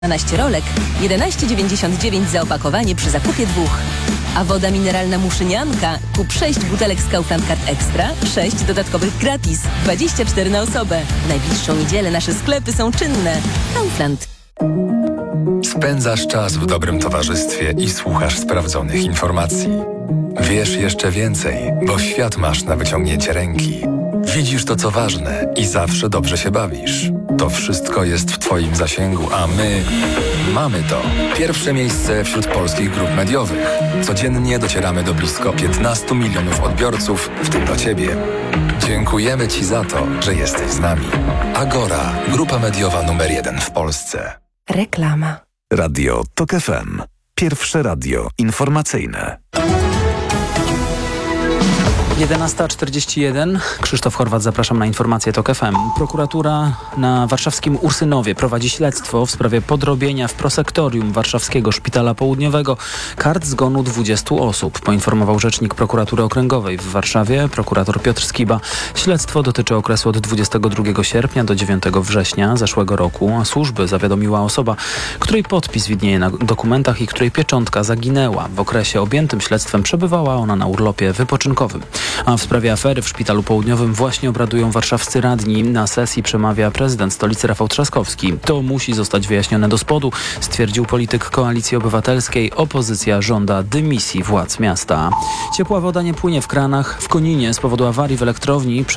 12 rolek, 11,99 za opakowanie przy zakupie 2. A woda mineralna Muszynianka, kup 6 butelek z Kaufland Card Extra, 6 dodatkowych gratis, 24 na osobę. W najbliższą niedzielę nasze sklepy są czynne. Kaufland. Spędzasz czas w dobrym towarzystwie i słuchasz sprawdzonych informacji. Wiesz jeszcze więcej, bo świat masz na wyciągnięcie ręki. Widzisz to, co ważne i zawsze dobrze się bawisz. To wszystko jest w Twoim zasięgu, a my mamy to. Pierwsze miejsce wśród polskich grup mediowych. Codziennie docieramy do blisko 15 milionów odbiorców, w tym do Ciebie. Dziękujemy Ci za to, że jesteś z nami. Agora, grupa mediowa numer 1 w Polsce. Reklama. Radio TOK FM. Pierwsze radio informacyjne. 11:41. Krzysztof Horwat, zapraszam na informację TOK FM. Prokuratura na warszawskim Ursynowie prowadzi śledztwo w sprawie podrobienia w prosektorium warszawskiego Szpitala Południowego kart zgonu 20 osób, poinformował rzecznik prokuratury okręgowej w Warszawie, prokurator Piotr Skiba. Śledztwo dotyczy okresu od 22 sierpnia do 9 września zeszłego roku. Służby zawiadomiła osoba, której podpis widnieje na dokumentach i której pieczątka zaginęła. W okresie objętym śledztwem przebywała ona na urlopie wypoczynkowym. A w sprawie afery w Szpitalu Południowym właśnie obradują warszawscy radni. Na sesji przemawia prezydent stolicy Rafał Trzaskowski. To musi zostać wyjaśnione do spodu, stwierdził polityk Koalicji Obywatelskiej. Opozycja żąda dymisji władz miasta. Ciepła woda nie płynie w kranach. W Koninie z powodu awarii w elektrowni jest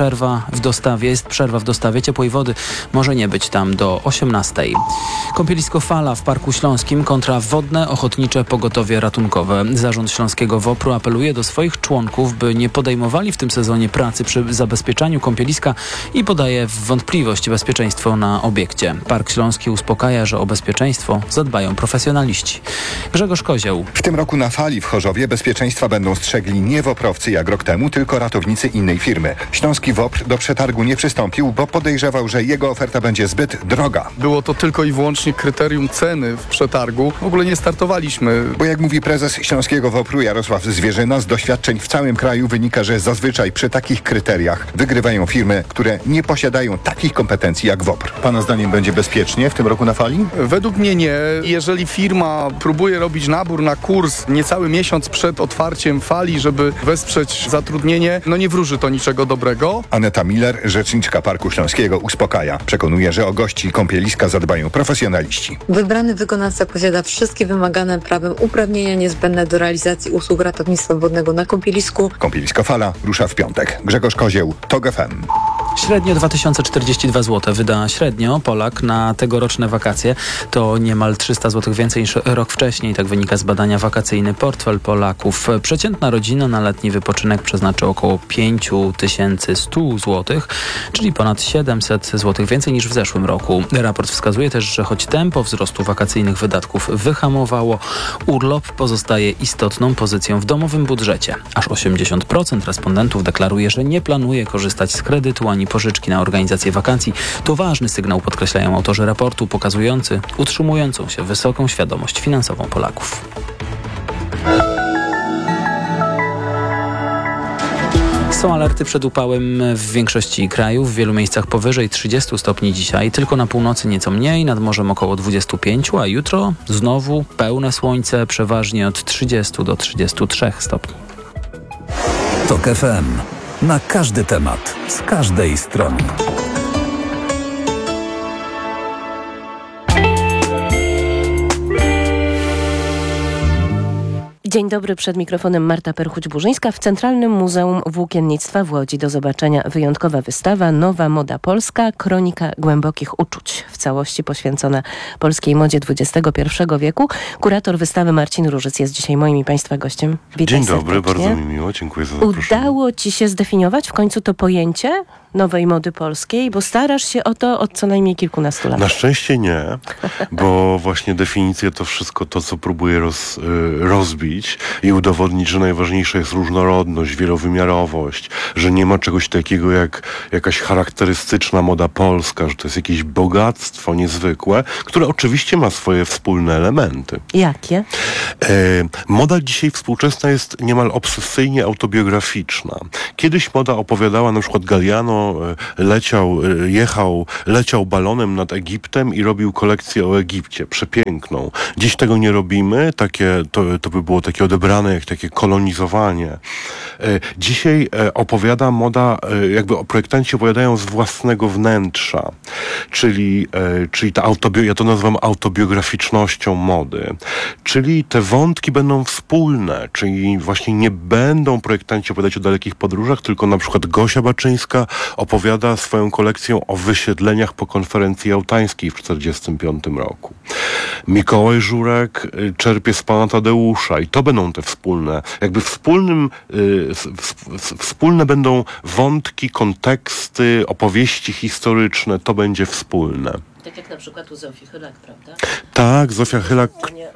przerwa w dostawie ciepłej wody. Może nie być tam do 18. Kąpielisko Fala w Parku Śląskim kontra wodne ochotnicze pogotowie ratunkowe. Zarząd Śląskiego WOPR-u apeluje do swoich członków, by nie podejmowali w tym sezonie pracy przy zabezpieczaniu kąpieliska i podaje w wątpliwość bezpieczeństwo na obiekcie. Park Śląski uspokaja, że o bezpieczeństwo zadbają profesjonaliści. Grzegorz Kozioł. W tym roku na Fali w Chorzowie bezpieczeństwa będą strzegli nie WOPR-owcy jak rok temu, tylko ratownicy innej firmy. Śląski WOPR do przetargu nie przystąpił, bo podejrzewał, że jego oferta będzie zbyt droga. Było to tylko i wyłącznie kryterium ceny w przetargu. W ogóle nie startowaliśmy. Bo jak mówi prezes Śląskiego WOPR-u Jarosław Zwierzyna, z doświadczeń w całym kraju wynika, że zazwyczaj przy takich kryteriach wygrywają firmy, które nie posiadają takich kompetencji jak WOPR. Pana zdaniem będzie bezpiecznie w tym roku na Fali? Według mnie nie. Jeżeli firma próbuje robić nabór na kurs niecały miesiąc przed otwarciem Fali, żeby wesprzeć zatrudnienie, nie wróży to niczego dobrego. Aneta Miller, rzeczniczka Parku Śląskiego, uspokaja. Przekonuje, że o gości kąpieliska zadbają profesjonaliści. Wybrany wykonawca posiada wszystkie wymagane prawem uprawnienia niezbędne do realizacji usług ratownictwa wodnego na kąpielisku. Kąpielisko Fala rusza w piątek. Grzegorz Kozieł, TOK FM. Średnio 2042 zł wyda średnio Polak na tegoroczne wakacje. To niemal 300 zł więcej niż rok wcześniej. Tak wynika z badania Wakacyjny Portfel Polaków. Przeciętna rodzina na letni wypoczynek przeznaczy około 5100 zł, czyli ponad 700 zł więcej niż w zeszłym roku. Raport wskazuje też, że choć tempo wzrostu wakacyjnych wydatków wyhamowało, urlop pozostaje istotną pozycją w domowym budżecie. Aż 80% respondentów deklaruje, że nie planuje korzystać z kredytu ani pożyczki na organizację wakacji. To ważny sygnał, podkreślają autorzy raportu, pokazujący utrzymującą się wysoką świadomość finansową Polaków. Są alerty przed upałem w większości kraju, w wielu miejscach powyżej 30 stopni dzisiaj, tylko na północy nieco mniej, nad morzem około 25, a jutro znowu pełne słońce, przeważnie od 30 do 33 stopni. TOK FM. Na każdy temat, z każdej strony. Dzień dobry, przed mikrofonem Marta Perchuć-Burzyńska. W Centralnym Muzeum Włókiennictwa w Łodzi do zobaczenia wyjątkowa wystawa Nowa Moda Polska – Kronika głębokich uczuć. W całości poświęcona polskiej modzie XXI wieku. Kurator wystawy Marcin Różyc jest dzisiaj moim i Państwa gościem. Witaj Dzień dobry, serdecznie. bardzo mi miło, dziękuję za zaproszenie. Udało Ci się zdefiniować w końcu to pojęcie nowej mody polskiej, bo starasz się o to od co najmniej kilkunastu lat. Na szczęście nie, bo właśnie definicje to wszystko to, co próbuję rozbić, zrobić i udowodnić, że najważniejsza jest różnorodność, wielowymiarowość, że nie ma czegoś takiego jak jakaś charakterystyczna moda polska, że to jest jakieś bogactwo niezwykłe, które oczywiście ma swoje wspólne elementy. Jakie? Moda dzisiaj współczesna jest niemal obsesyjnie autobiograficzna. Kiedyś moda opowiadała, na przykład Galliano leciał balonem nad Egiptem i robił kolekcję o Egipcie, przepiękną. Dziś tego nie robimy, to by było takie odebrane jak takie kolonizowanie. Dzisiaj opowiada moda, jakby projektanci opowiadają z własnego wnętrza, czyli ja to nazywam autobiograficznością mody. Czyli te wątki będą wspólne, czyli właśnie nie będą projektanci opowiadać o dalekich podróżach, tylko na przykład Gosia Baczyńska opowiada swoją kolekcją o wysiedleniach po konferencji jałtańskiej w 1945 roku. Mikołaj Żurek czerpie z pana Tadeusza i to będą te wspólne, jakby wspólne będą wątki, konteksty, opowieści historyczne, to będzie wspólne. Tak jak na przykład u Zofii Chylak, prawda? Tak, Zofia Chylak.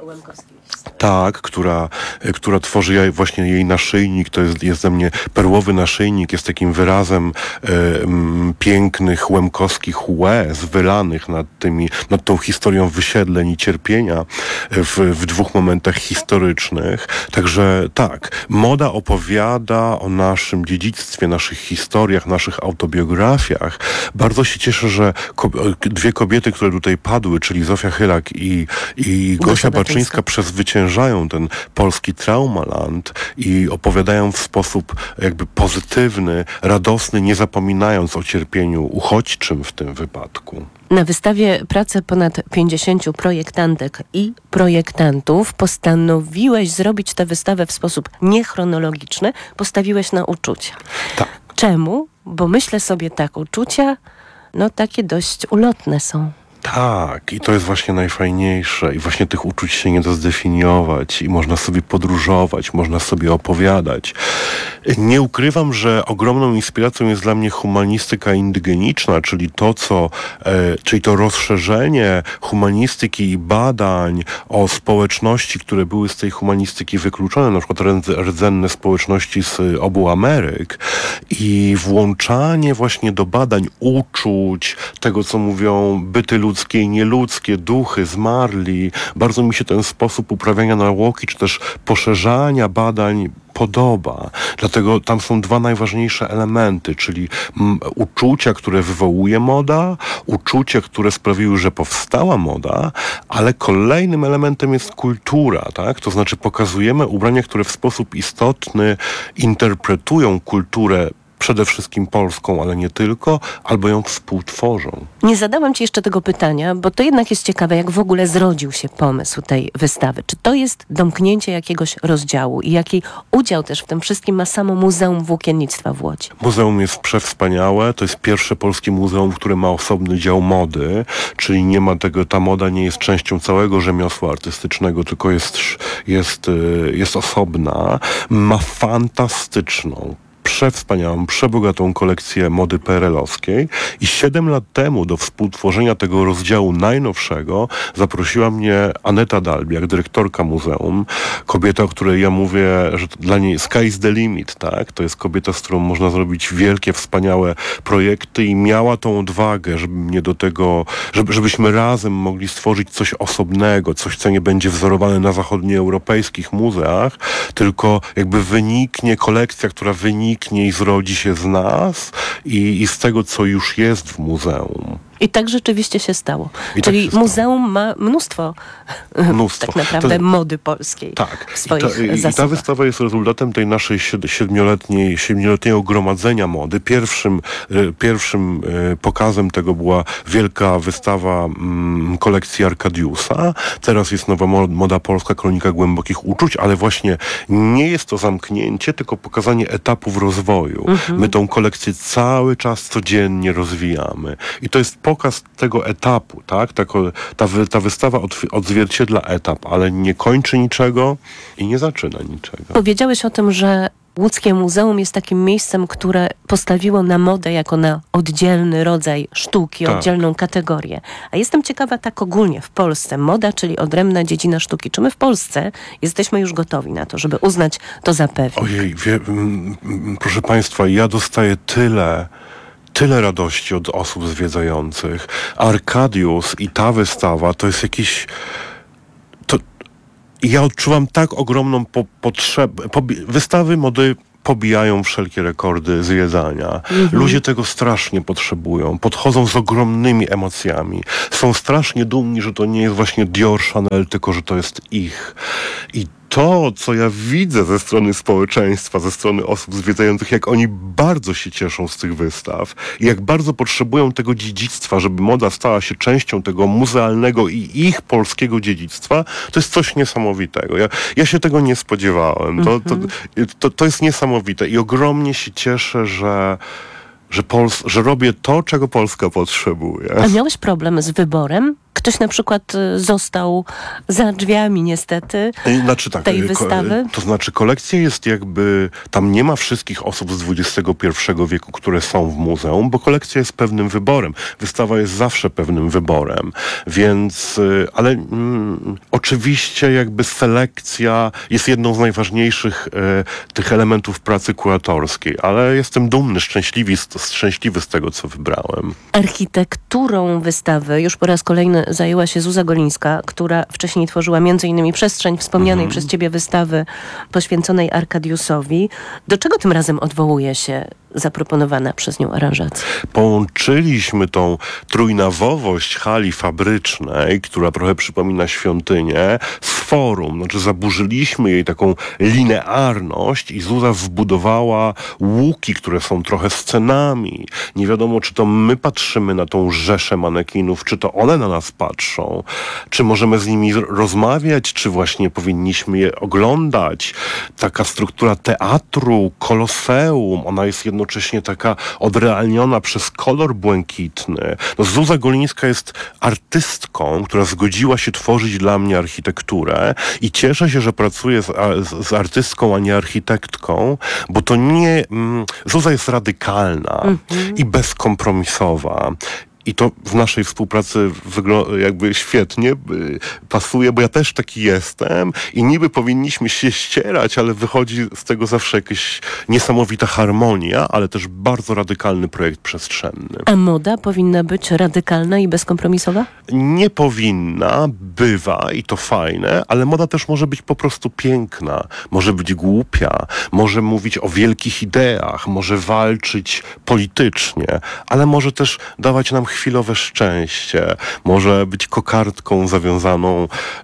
Tak, która tworzy właśnie jej naszyjnik, to jest dla mnie perłowy naszyjnik, jest takim wyrazem pięknych, łemkowskich łez wylanych nad tą historią wysiedleń i cierpienia w dwóch momentach historycznych. Także tak, moda opowiada o naszym dziedzictwie, naszych historiach, naszych autobiografiach. Bardzo się cieszę, że dwie kobiety, które tutaj padły, czyli Zofia Chylak i Gosia Baczyńska przezwyciężają ten polski traumaland i opowiadają w sposób jakby pozytywny, radosny, nie zapominając o cierpieniu uchodźczym w tym wypadku. Na wystawie prace ponad 50 projektantek i projektantów postanowiłeś zrobić tę wystawę w sposób niechronologiczny, postawiłeś na uczucia. Tak. Czemu? Bo myślę sobie tak, uczucia takie dość ulotne są. Tak, i to jest właśnie najfajniejsze i właśnie tych uczuć się nie da zdefiniować i można sobie podróżować, można sobie opowiadać. Nie ukrywam, że ogromną inspiracją jest dla mnie humanistyka indygeniczna, czyli to rozszerzenie humanistyki i badań o społeczności, które były z tej humanistyki wykluczone, na przykład rdzenne społeczności z obu Ameryk i włączanie właśnie do badań uczuć, tego co mówią byty ludzkie i nieludzkie, duchy, zmarli. Bardzo mi się ten sposób uprawiania nauki, czy też poszerzania badań podoba. Dlatego tam są dwa najważniejsze elementy, czyli uczucia, które wywołuje moda, uczucia, które sprawiły, że powstała moda, ale kolejnym elementem jest kultura, tak? To znaczy pokazujemy ubrania, które w sposób istotny interpretują kulturę przede wszystkim polską, ale nie tylko, albo ją współtworzą. Nie zadałam ci jeszcze tego pytania, bo to jednak jest ciekawe, jak w ogóle zrodził się pomysł tej wystawy. Czy to jest domknięcie jakiegoś rozdziału i jaki udział też w tym wszystkim ma samo Muzeum Włókiennictwa w Łodzi? Muzeum jest przewspaniałe. To jest pierwsze polskie muzeum, które ma osobny dział mody, czyli nie ma tego, ta moda nie jest częścią całego rzemiosła artystycznego, tylko jest osobna. Ma fantastyczną, przewspaniałą, przebogatą kolekcję mody PRL-owskiej i 7 lat temu do współtworzenia tego rozdziału najnowszego zaprosiła mnie Aneta Dalbiak, dyrektorka muzeum. Kobieta, o której ja mówię, że dla niej sky is the limit, tak? To jest kobieta, z którą można zrobić wielkie, wspaniałe projekty i miała tą odwagę, żebyśmy razem mogli stworzyć coś osobnego, coś, co nie będzie wzorowane na zachodnioeuropejskich muzeach, tylko jakby kolekcja, która wyniknie i zrodzi się z nas i z tego, co już jest w muzeum. I tak rzeczywiście się stało. Czyli muzeum ma mnóstwo tak naprawdę mody polskiej w swoich zasobach. I ta wystawa jest rezultatem tej naszej siedmioletniego gromadzenia mody. Pierwszym pokazem tego była wielka wystawa kolekcji Arkadiusa. Teraz jest nowa moda polska, kronika głębokich uczuć, ale właśnie nie jest to zamknięcie, tylko pokazanie etapów rozwoju. My tą kolekcję cały czas codziennie rozwijamy. I to jest pokaz tego etapu, tak? Ta wystawa odzwierciedla etap, ale nie kończy niczego i nie zaczyna niczego. Powiedziałeś o tym, że Łódzkie Muzeum jest takim miejscem, które postawiło na modę jako na oddzielny rodzaj sztuki, oddzielną kategorię. A jestem ciekawa tak ogólnie w Polsce. Moda, czyli odrębna dziedzina sztuki. Czy my w Polsce jesteśmy już gotowi na to, żeby uznać to za pewne? Ojej, proszę Państwa, ja dostaję tyle radości od osób zwiedzających. Arkadius i ta wystawa to jest jakiś... Ja odczuwam tak ogromną potrzebę. Wystawy mody pobijają wszelkie rekordy zwiedzania. Ludzie tego strasznie potrzebują. Podchodzą z ogromnymi emocjami. Są strasznie dumni, że to nie jest właśnie Dior, Chanel, tylko że to jest ich. I to, co ja widzę ze strony społeczeństwa, ze strony osób zwiedzających, jak oni bardzo się cieszą z tych wystaw i jak bardzo potrzebują tego dziedzictwa, żeby moda stała się częścią tego muzealnego i ich polskiego dziedzictwa, to jest coś niesamowitego. Ja się tego nie spodziewałem. To jest niesamowite i ogromnie się cieszę, że robię to, czego Polska potrzebuje. A miałeś problem z wyborem? Ktoś na przykład został za drzwiami niestety tej wystawy? To znaczy kolekcja jest jakby... Tam nie ma wszystkich osób z XXI wieku, które są w muzeum, bo kolekcja jest pewnym wyborem. Wystawa jest zawsze pewnym wyborem. Więc... Ale oczywiście jakby selekcja jest jedną z najważniejszych tych elementów pracy kuratorskiej. Ale jestem dumny, szczęśliwy z tego, co wybrałem. Architekturą wystawy już po raz kolejny zajęła się Zuza Golińska, która wcześniej tworzyła m.in. przestrzeń wspomnianej przez ciebie wystawy poświęconej Arkadiusowi. Do czego tym razem odwołuje się zaproponowana przez nią aranżacja? Połączyliśmy tą trójnawowość hali fabrycznej, która trochę przypomina świątynię, z forum. Znaczy zaburzyliśmy jej taką linearność i Zuza wbudowała łuki, które są trochę scenami. Nie wiadomo, czy to my patrzymy na tą rzeszę manekinów, czy to one na nas patrzą. Czy możemy z nimi rozmawiać, czy właśnie powinniśmy je oglądać. Taka struktura teatru, koloseum, ona jest jednocześnie taka odrealniona przez kolor błękitny. Zuza Golińska jest artystką, która zgodziła się tworzyć dla mnie architekturę i cieszę się, że pracuję z artystką, a nie architektką, bo to nie... Zuza jest radykalna i bezkompromisowa. I to w naszej współpracy jakby świetnie pasuje, bo ja też taki jestem i niby powinniśmy się ścierać, ale wychodzi z tego zawsze jakaś niesamowita harmonia, ale też bardzo radykalny projekt przestrzenny. A moda powinna być radykalna i bezkompromisowa? Nie powinna, bywa i to fajne, ale moda też może być po prostu piękna, może być głupia, może mówić o wielkich ideach, może walczyć politycznie, ale może też dawać nam chwilowe szczęście, może być kokardką zawiązaną,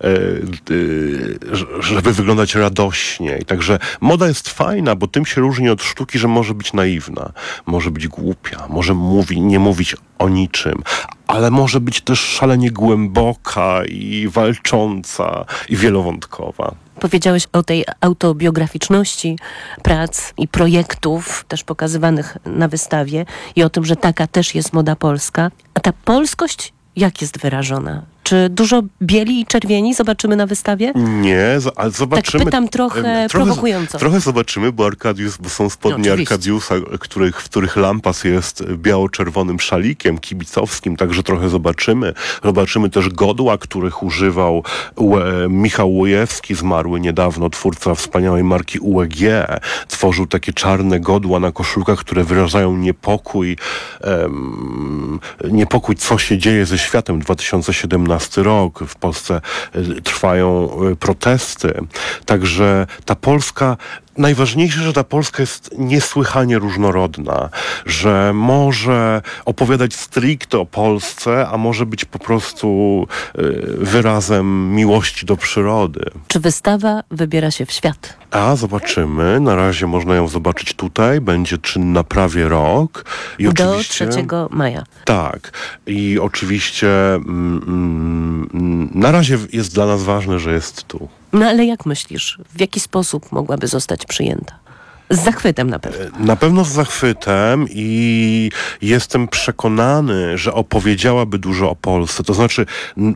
żeby wyglądać radośniej. Także moda jest fajna, bo tym się różni od sztuki, że może być naiwna, może być głupia, może nie mówić o niczym, ale może być też szalenie głęboka i walcząca i wielowątkowa. Powiedziałeś o tej autobiograficzności prac i projektów też pokazywanych na wystawie i o tym, że taka też jest moda polska. A ta polskość jak jest wyrażona? Czy dużo bieli i czerwieni zobaczymy na wystawie? Nie, ale zobaczymy. Tak pytam trochę prowokująco. Trochę zobaczymy, bo są spodnie Arkadiusa, w których lampas jest biało-czerwonym szalikiem kibicowskim, także trochę zobaczymy. Zobaczymy też godła, których używał Michał Łojewski, zmarły niedawno, twórca wspaniałej marki UEG. Tworzył takie czarne godła na koszulkach, które wyrażają niepokój, co się dzieje ze światem. 2017 rok. W Polsce trwają protesty. Także ta Polska... Najważniejsze, że ta Polska jest niesłychanie różnorodna, że może opowiadać stricte o Polsce, a może być po prostu wyrazem miłości do przyrody. Czy wystawa wybiera się w świat? A zobaczymy. Na razie można ją zobaczyć tutaj. Będzie czynna prawie rok. I do 3 maja. Tak. I oczywiście na razie jest dla nas ważne, że jest tu. No ale jak myślisz, w jaki sposób mogłaby zostać przyjęta? Z zachwytem na pewno. Na pewno z zachwytem i jestem przekonany, że opowiedziałaby dużo o Polsce. To znaczy...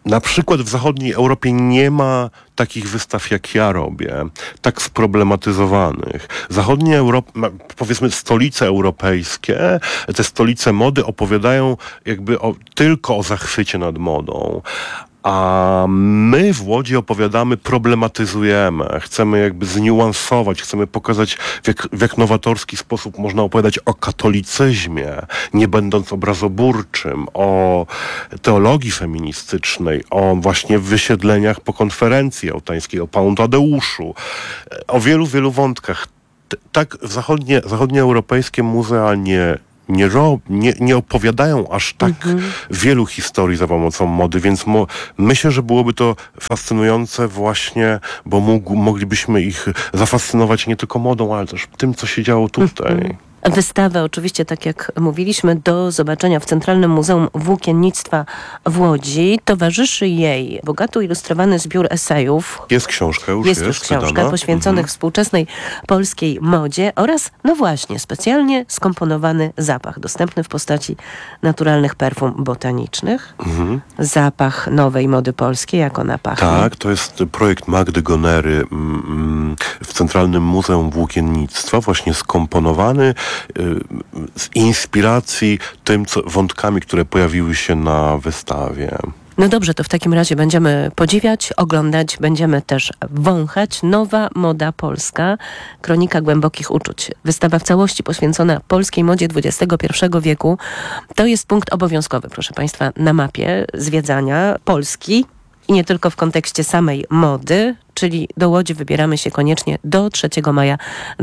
Na przykład w zachodniej Europie nie ma takich wystaw, jak ja robię, tak sproblematyzowanych. Zachodnia Europa, powiedzmy stolice europejskie, te stolice mody opowiadają jakby tylko o zachwycie nad modą. A my w Łodzi opowiadamy, problematyzujemy, chcemy jakby zniuansować, chcemy pokazać w jak nowatorski sposób można opowiadać o katolicyzmie, nie będąc obrazoburczym, o teologii feministycznej, o właśnie wysiedleniach po konferencji jałtańskiej, o Panu Tadeuszu, o wielu, wielu wątkach. Tak zachodnioeuropejskie muzea nie opowiadają aż tak wielu historii za pomocą mody, więc myślę, że byłoby to fascynujące właśnie, bo moglibyśmy ich zafascynować nie tylko modą, ale też tym, co się działo tutaj. Wystawę oczywiście, tak jak mówiliśmy, do zobaczenia w Centralnym Muzeum Włókiennictwa w Łodzi. Towarzyszy jej bogato ilustrowany zbiór esejów. Jest książka, jest już książka poświęconych współczesnej polskiej modzie oraz, no właśnie, specjalnie skomponowany zapach, dostępny w postaci naturalnych perfum botanicznych. Zapach nowej mody polskiej, jak ona pachnie. Tak, to jest projekt Magdy Gonery w Centralnym Muzeum Włókiennictwa, właśnie skomponowany z inspiracji wątkami, które pojawiły się na wystawie. No dobrze, to w takim razie będziemy podziwiać, oglądać, będziemy też wąchać. Nowa moda polska, kronika głębokich uczuć. Wystawa w całości poświęcona polskiej modzie XXI wieku. To jest punkt obowiązkowy, proszę Państwa, na mapie zwiedzania Polski. I nie tylko w kontekście samej mody, czyli do Łodzi wybieramy się koniecznie do 3 maja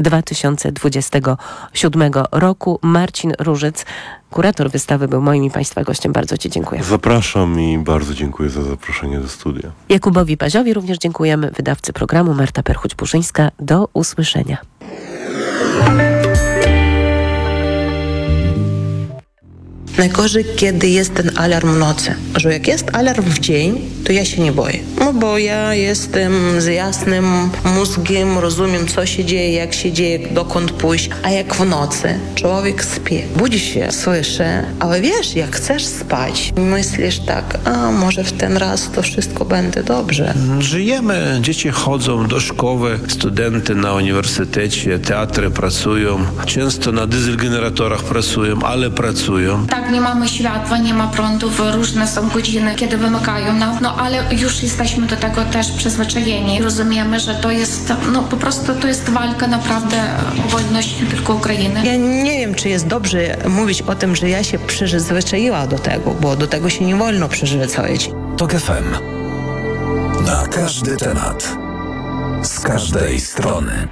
2027 roku. Marcin Różyc, kurator wystawy, był moim i Państwa gościem. Bardzo Ci dziękuję. Zapraszam i bardzo dziękuję za zaproszenie do studia. Jakubowi Paziowi również dziękujemy, wydawcy programu Marta Perchuć-Burzyńska. Do usłyszenia. Najgorzej, kiedy jest ten alarm w nocy. Że jak jest alarm w dzień, to ja się nie boję. No bo ja jestem z jasnym mózgiem, rozumiem, co się dzieje, jak się dzieje, dokąd pójść. A jak w nocy człowiek śpi, budzi się, słyszy, ale wiesz, jak chcesz spać, myślisz tak, a może w ten raz to wszystko będzie dobrze. Żyjemy, dzieci chodzą do szkoły, studenty na uniwersytecie, teatry pracują, często na dieselgeneratorach pracują, ale pracują. Tak, nie mamy światła, nie ma prądów, różne są godziny, kiedy wymykają nam, no ale już jesteśmy do tego też przyzwyczajeni. Rozumiemy, że to jest, no po prostu to jest walka naprawdę o wolność nie tylko Ukrainy. Ja nie wiem, czy jest dobrze mówić o tym, że ja się przyzwyczaiła do tego, bo do tego się nie wolno przyzwyczaić. TOK FM. Na każdy temat. Z każdej strony.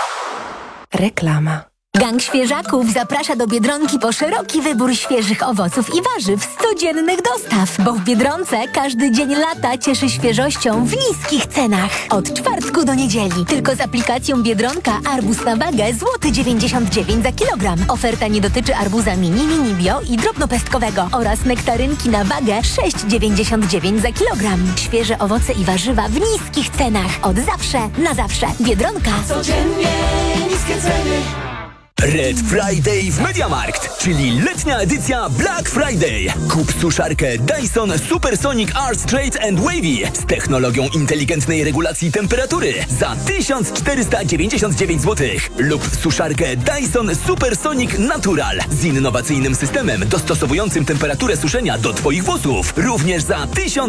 Reklama. Gang Świeżaków zaprasza do Biedronki po szeroki wybór świeżych owoców i warzyw z codziennych dostaw, bo w Biedronce każdy dzień lata cieszy świeżością w niskich cenach. Od czwartku do niedzieli. Tylko z aplikacją Biedronka arbuz na wagę złoty 99 za kilogram. Oferta nie dotyczy arbuza mini bio i drobnopestkowego oraz nektarynki na wagę 6,99 za kilogram. Świeże owoce i warzywa w niskich cenach. Od zawsze na zawsze. Biedronka. Codziennie niskie ceny. Red Friday w MediaMarkt, czyli letnia edycja Black Friday. Kup suszarkę Dyson Supersonic Art Straight and Wavy z technologią inteligentnej regulacji temperatury za 1499 zł lub suszarkę Dyson Supersonic Natural z innowacyjnym systemem dostosowującym temperaturę suszenia do Twoich włosów również za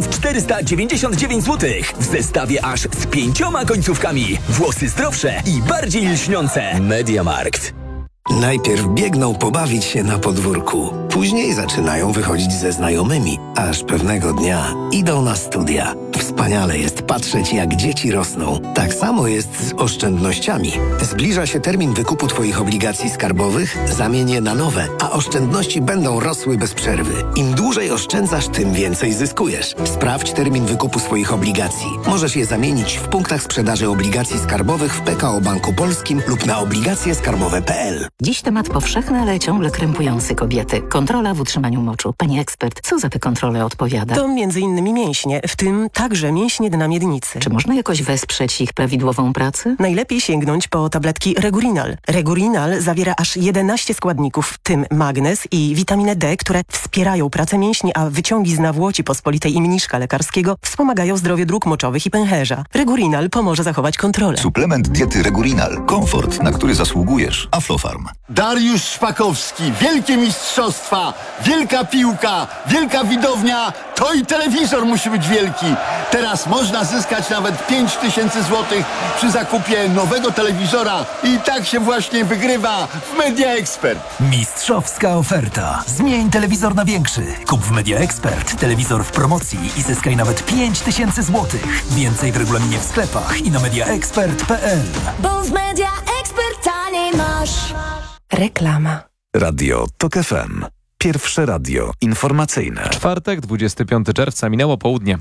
1499 zł w zestawie aż z 5 końcówkami. Włosy zdrowsze i bardziej lśniące. MediaMarkt. Najpierw biegną pobawić się na podwórku, później zaczynają wychodzić ze znajomymi, aż pewnego dnia idą na studia. Wspaniale jest patrzeć, jak dzieci rosną. Tak samo jest z oszczędnościami. Zbliża się termin wykupu Twoich obligacji skarbowych, zamień je na nowe, a oszczędności będą rosły bez przerwy. Im dłużej oszczędzasz, tym więcej zyskujesz. Sprawdź termin wykupu swoich obligacji. Możesz je zamienić w punktach sprzedaży obligacji skarbowych w PKO Banku Polskim lub na obligacjeskarbowe.pl. Dziś temat powszechny, ale ciągle krępujący kobiety. Kontrola w utrzymaniu moczu. Pani ekspert, co za tę kontrolę odpowiada? To m.in. mięśnie, w tym także mięśnie dna miednicy. Czy można jakoś wesprzeć ich prawidłową pracę? Najlepiej sięgnąć po tabletki Regurinal. Regurinal zawiera aż 11 składników, w tym magnez i witaminę D, które wspierają pracę mięśni, a wyciągi z nawłoci pospolitej i mniszka lekarskiego wspomagają zdrowie dróg moczowych i pęcherza. Regurinal pomoże zachować kontrolę. Suplement diety Regurinal. Komfort, na który zasługujesz. Aflofarm. Dariusz Szpakowski. Wielkie mistrzostwa, wielka piłka, wielka widownia. To i telewizor musi być wielki. Teraz można zyskać nawet 5000 zł przy zakupie nowego telewizora. I tak się właśnie wygrywa w Media Expert. Mistrzowska oferta. Zmień telewizor na większy. Kup w Media Expert telewizor w promocji i zyskaj nawet 5000 zł. Więcej w regulaminie w sklepach i na mediaexpert.pl. Bo w Media Expert taniej masz. Reklama. Radio TOK FM. Pierwsze radio informacyjne. Czwartek, 25 czerwca, minęło południe.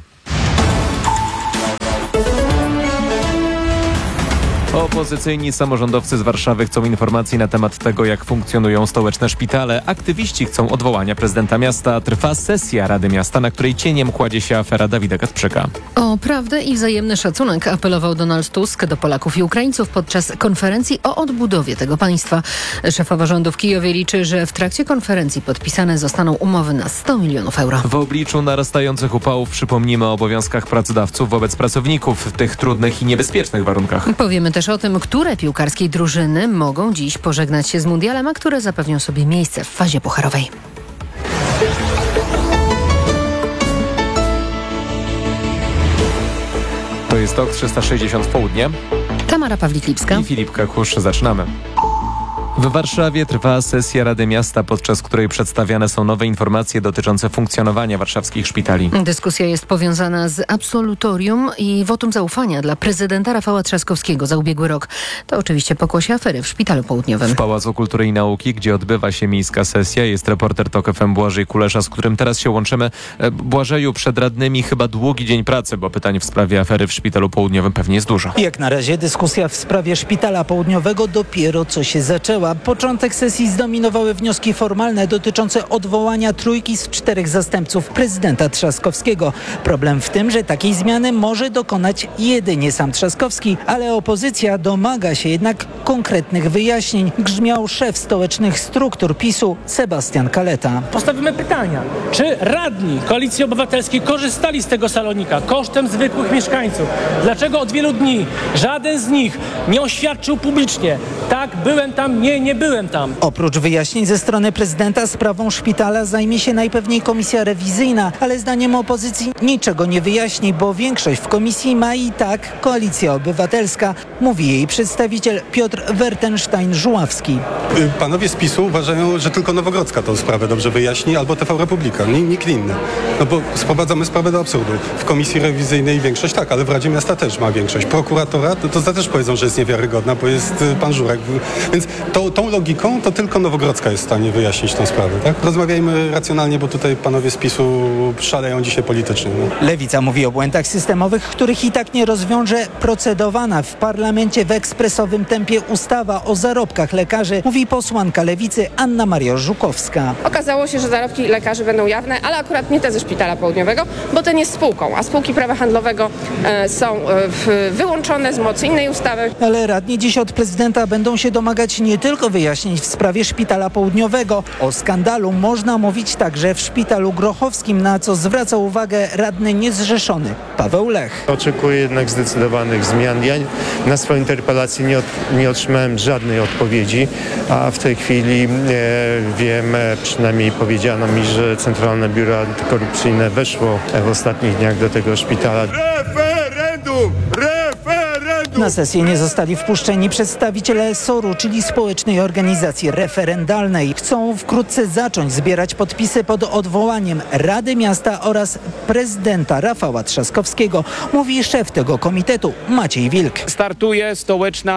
Opozycyjni samorządowcy z Warszawy chcą informacji na temat tego, jak funkcjonują stołeczne szpitale. Aktywiści chcą odwołania prezydenta miasta. Trwa sesja Rady Miasta, na której cieniem kładzie się afera Dawida Kacprzyka. O prawdę i wzajemny szacunek apelował Donald Tusk do Polaków i Ukraińców podczas konferencji o odbudowie tego państwa. Szefowa rządu w Kijowie liczy, że w trakcie konferencji podpisane zostaną umowy na 100 milionów euro. W obliczu narastających upałów przypomnimy o obowiązkach pracodawców wobec pracowników w tych trudnych i niebezpiecznych warunkach. Powiemy też o tym, które piłkarskie drużyny mogą dziś pożegnać się z mundialem, a które zapewnią sobie miejsce w fazie pucharowej. To jest TOK 360 w południe. Tamara Pawlik-Lipska I Filip Kakusz. Zaczynamy. W Warszawie trwa sesja Rady Miasta, podczas której przedstawiane są nowe informacje dotyczące funkcjonowania warszawskich szpitali. Dyskusja jest powiązana z absolutorium i wotum zaufania dla prezydenta Rafała Trzaskowskiego za ubiegły rok. To oczywiście pokłosie afery w Szpitalu Południowym. W Pałacu Kultury i Nauki, gdzie odbywa się miejska sesja, jest reporter TOK FM Błażej Kulesza, z którym teraz się łączymy. Błażeju, przed radnymi chyba długi dzień pracy, bo pytań w sprawie afery w Szpitalu Południowym pewnie jest dużo. Jak na razie dyskusja w sprawie Szpitala Południowego dopiero co się zaczęła. Początek sesji zdominowały wnioski formalne dotyczące odwołania 3 z 4 zastępców prezydenta Trzaskowskiego. Problem w tym, że takiej zmiany może dokonać jedynie sam Trzaskowski, ale opozycja domaga się jednak konkretnych wyjaśnień, grzmiał szef stołecznych struktur PiS-u Sebastian Kaleta. Postawimy pytania, czy radni Koalicji Obywatelskiej korzystali z tego salonika kosztem zwykłych mieszkańców? Dlaczego od wielu dni żaden z nich nie oświadczył publicznie: tak, byłem tam, nie byłem tam. Oprócz wyjaśnień ze strony prezydenta sprawą szpitala zajmie się najpewniej komisja rewizyjna, ale zdaniem opozycji niczego nie wyjaśni, bo większość w komisji ma i tak Koalicja Obywatelska, mówi jej przedstawiciel Piotr Wertenstein-Żuławski. Panowie z PiS-u uważają, że tylko Nowogrodzka tą sprawę dobrze wyjaśni, albo TV Republika, nikt inny. No bo sprowadzamy sprawę do absurdu. W komisji rewizyjnej większość tak, ale w Radzie Miasta też ma większość. Prokuratora to też powiedzą, że jest niewiarygodna, bo jest pan Żurek. Więc tą logiką to tylko Nowogrodzka jest w stanie wyjaśnić tę sprawę, tak? Rozmawiajmy racjonalnie, bo tutaj panowie z PiS-u szaleją dzisiaj politycznie. No. Lewica mówi o błędach systemowych, których i tak nie rozwiąże procedowana w parlamencie w ekspresowym tempie ustawa o zarobkach lekarzy, mówi posłanka Lewicy Anna Maria Żukowska. Okazało się, że zarobki lekarzy będą jawne, ale akurat nie te ze Szpitala Południowego, bo ten jest spółką, a spółki prawa handlowego są wyłączone z mocy innej ustawy. Ale radni dziś od prezydenta będą się domagać nie tylko wyjaśnień w sprawie Szpitala Południowego. O skandalu można mówić także w Szpitalu Grochowskim, na co zwraca uwagę radny niezrzeszony Paweł Lech. Oczekuję jednak zdecydowanych zmian. Ja na swoją interpelację nie otrzymałem żadnej odpowiedzi, a w tej chwili wiem, przynajmniej powiedziano mi, że Centralne Biuro Antykorupcyjne weszło w ostatnich dniach do tego szpitala. Referendum! Na sesję nie zostali wpuszczeni przedstawiciele SOR-u, czyli Społecznej Organizacji Referendalnej. Chcą wkrótce zacząć zbierać podpisy pod odwołaniem Rady Miasta oraz prezydenta Rafała Trzaskowskiego, mówi szef tego komitetu Maciej Wilk. Startuje stołeczna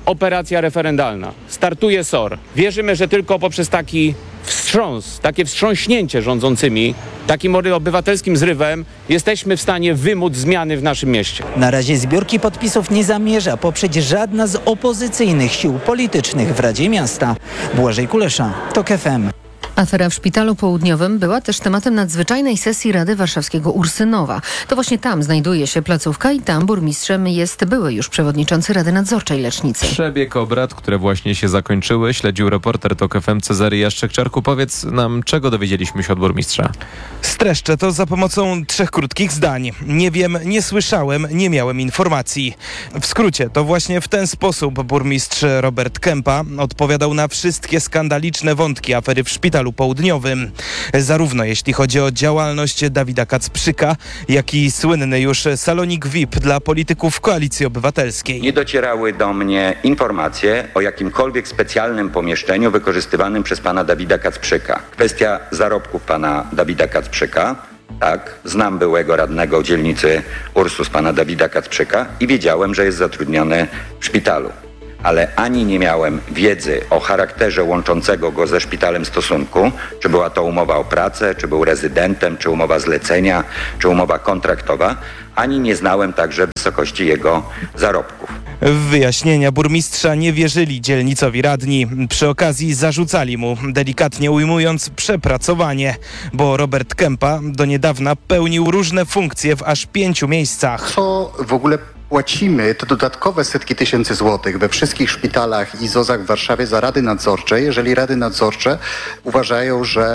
operacja referendalna. Startuje SOR. Wierzymy, że tylko poprzez taki wstrząs, takie wstrząśnięcie rządzącymi, takim obywatelskim zrywem jesteśmy w stanie wymóc zmiany w naszym mieście. Na razie zbiórki podpisów nie zamierza poprzeć żadna z opozycyjnych sił politycznych w Radzie Miasta. Błażej Kulesza, TOK FM. Afera w Szpitalu Południowym była też tematem nadzwyczajnej sesji Rady Warszawskiego Ursynowa. To właśnie tam znajduje się placówka i tam burmistrzem jest były już przewodniczący Rady Nadzorczej Lecznicy. Przebieg obrad, które właśnie się zakończyły, śledził reporter TOK FM Cezary Jaszczyk-Czarku. Powiedz nam, czego dowiedzieliśmy się od burmistrza? Streszczę to za pomocą 3 krótkich zdań. Nie wiem, nie słyszałem, nie miałem informacji. W skrócie, to właśnie w ten sposób burmistrz Robert Kępa odpowiadał na wszystkie skandaliczne wątki afery w Szpitalu Południowym. Zarówno jeśli chodzi o działalność Dawida Kacprzyka, jak i słynny już salonik VIP dla polityków Koalicji Obywatelskiej. Nie docierały do mnie informacje o jakimkolwiek specjalnym pomieszczeniu wykorzystywanym przez pana Dawida Kacprzyka. Kwestia zarobków pana Dawida Kacprzyka. Tak, znam byłego radnego dzielnicy Ursus pana Dawida Kacprzyka i wiedziałem, że jest zatrudniony w szpitalu. Ale ani nie miałem wiedzy o charakterze łączącego go ze szpitalem stosunku, czy była to umowa o pracę, czy był rezydentem, czy umowa zlecenia, czy umowa kontraktowa, ani nie znałem także wysokości jego zarobków. W wyjaśnienia burmistrza nie wierzyli dzielnicowi radni. Przy okazji zarzucali mu, delikatnie ujmując, przepracowanie, bo Robert Kępa do niedawna pełnił różne funkcje w aż 5 miejscach. Co w ogóle płacimy te dodatkowe setki tysięcy złotych we wszystkich szpitalach i ZOZ-ach w Warszawie za rady nadzorcze, jeżeli rady nadzorcze uważają, że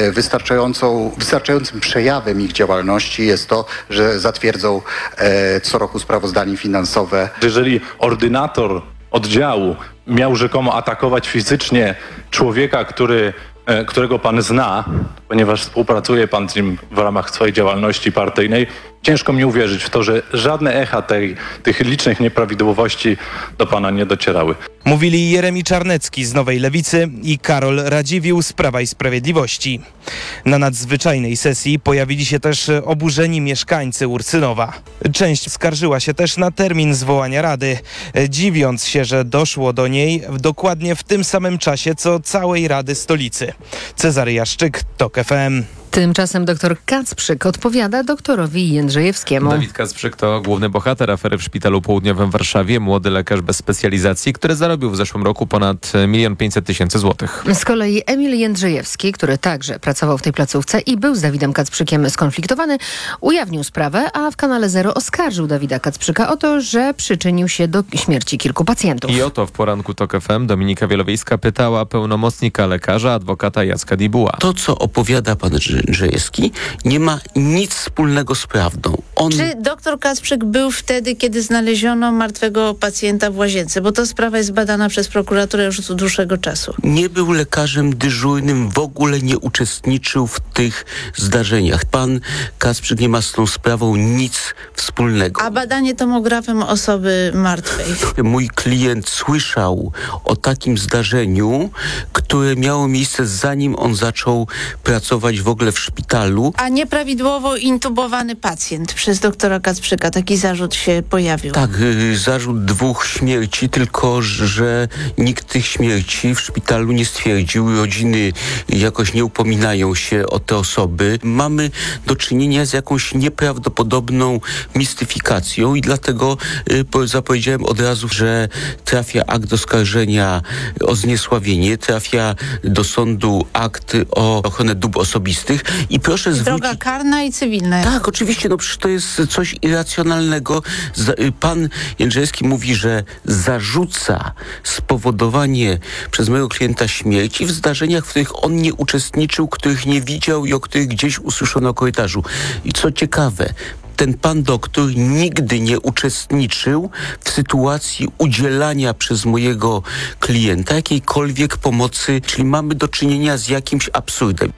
wystarczającym przejawem ich działalności jest to, że zatwierdzą co roku sprawozdanie finansowe. Jeżeli ordynator oddziału miał rzekomo atakować fizycznie człowieka, którego pan zna, ponieważ współpracuje pan z nim w ramach swojej działalności partyjnej, ciężko mi uwierzyć w to, że żadne echa tych licznych nieprawidłowości do pana nie docierały. Mówili Jeremi Czarnecki z Nowej Lewicy i Karol Radziwiłł z Prawa i Sprawiedliwości. Na nadzwyczajnej sesji pojawili się też oburzeni mieszkańcy Ursynowa. Część skarżyła się też na termin zwołania rady, dziwiąc się, że doszło do niej dokładnie w tym samym czasie, co całej Rady Stolicy. Cezary Jaszczyk, TOK FM. Tymczasem dr Kacprzyk odpowiada doktorowi Jędrzejewskiemu. Dawid Kacprzyk to główny bohater afery w Szpitalu Południowym w Warszawie. Młody lekarz bez specjalizacji, który zarobił w zeszłym roku ponad 1 500 000 złotych. Z kolei Emil Jędrzejewski, który także pracował w tej placówce i był z Dawidem Kacprzykiem skonfliktowany, ujawnił sprawę, a w kanale Zero oskarżył Dawida Kacprzyka o to, że przyczynił się do śmierci kilku pacjentów. I o to w poranku TOK FM Dominika Wielowiejska pytała pełnomocnika lekarza, adwokata Jacka Dibuła. To, co opowiada pan Jędrzejewski, nie ma nic wspólnego z prawdą. Czy doktor Kacprzyk był wtedy, kiedy znaleziono martwego pacjenta w łazience? Bo to sprawa jest badana przez prokuraturę już od dłuższego czasu. Nie był lekarzem dyżurnym, w ogóle nie uczestniczył w tych zdarzeniach. Pan Kacprzyk nie ma z tą sprawą nic wspólnego. A badanie tomografem osoby martwej? Mój klient słyszał o takim zdarzeniu, które miało miejsce zanim on zaczął pracować w ogóle w szpitalu. A nieprawidłowo intubowany pacjent przez doktora Kacprzyka. Taki zarzut się pojawił. Tak, zarzut 2 śmierci, tylko że nikt tych śmierci w szpitalu nie stwierdził. Rodziny jakoś nie upominają się o te osoby. Mamy do czynienia z jakąś nieprawdopodobną mistyfikacją i dlatego zapowiedziałem od razu, że trafia akt oskarżenia o zniesławienie, trafia do sądu akt o ochronę dóbr osobistych i proszę zwrócić... Droga karna i cywilna. Tak, oczywiście, no przecież to jest coś irracjonalnego. Pan Jędrzejewski mówi, że zarzuca spowodowanie przez mojego klienta śmierci w zdarzeniach, w których on nie uczestniczył, których nie widział i o których gdzieś usłyszono na korytarzu. I co ciekawe, ten pan doktor nigdy nie uczestniczył w sytuacji udzielania przez mojego klienta jakiejkolwiek pomocy, czyli mamy do czynienia z jakimś absurdem.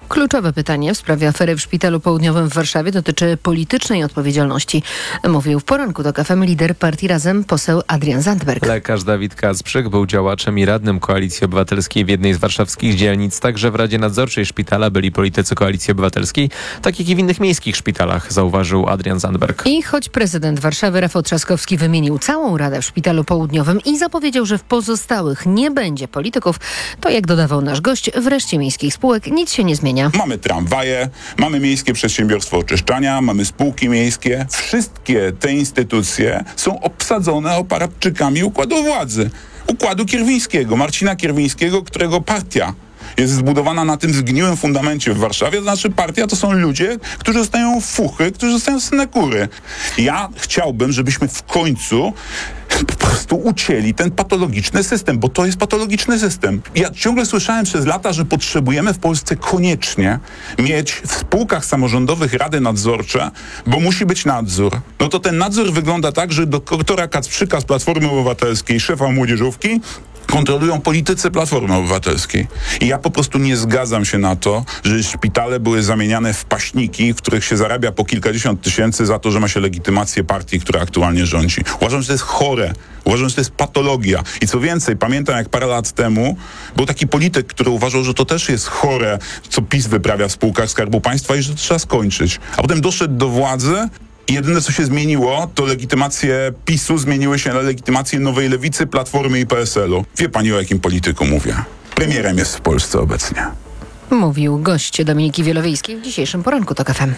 Kluczowe pytanie w sprawie afery w Szpitalu Południowym w Warszawie dotyczy politycznej odpowiedzialności. Mówił w poranku TOK FM lider partii Razem poseł Adrian Zandberg. Lekarz Dawid Kacprzyk był działaczem i radnym Koalicji Obywatelskiej w jednej z warszawskich dzielnic. Także w Radzie Nadzorczej szpitala byli politycy Koalicji Obywatelskiej, tak jak i w innych miejskich szpitalach, zauważył Adrian Zandberg. I choć prezydent Warszawy Rafał Trzaskowski wymienił całą Radę w Szpitalu Południowym i zapowiedział, że w pozostałych nie będzie polityków, to jak dodawał nasz gość, w reszcie miejskich spółek nic się nie zmienia. Mamy tramwaje, mamy miejskie przedsiębiorstwo oczyszczania, mamy spółki miejskie. Wszystkie te instytucje są obsadzone aparatczykami układu władzy. Układu Kierwińskiego, Marcina Kierwińskiego, którego partia jest zbudowana na tym zgniłym fundamencie w Warszawie. To znaczy partia to są ludzie, którzy dostają fuchy, którzy dostają synekury. Ja chciałbym, żebyśmy w końcu po prostu ucięli ten patologiczny system, bo to jest patologiczny system. Ja ciągle słyszałem przez lata, że potrzebujemy w Polsce koniecznie mieć w spółkach samorządowych rady nadzorcze, bo musi być nadzór. No to ten nadzór wygląda tak, że doktora Kacprzyka z Platformy Obywatelskiej, szefa młodzieżówki, kontrolują politycy Platformy Obywatelskiej. I ja po prostu nie zgadzam się na to, że szpitale były zamieniane w paśniki, w których się zarabia po kilkadziesiąt tysięcy za to, że ma się legitymację partii, która aktualnie rządzi. Uważam, że to jest chore. Uważam, że to jest patologia. I co więcej, pamiętam jak parę lat temu był taki polityk, który uważał, że to też jest chore, co PiS wyprawia w spółkach Skarbu Państwa i że to trzeba skończyć. A potem doszedł do władzy i jedyne, co się zmieniło, to legitymacje PiS-u zmieniły się na legitymację Nowej Lewicy, Platformy i PSL-u. Wie pani, o jakim polityku mówię? Premierem jest w Polsce obecnie. Mówił gość Dominiki Wielowiejskiej w dzisiejszym poranku TOK FM.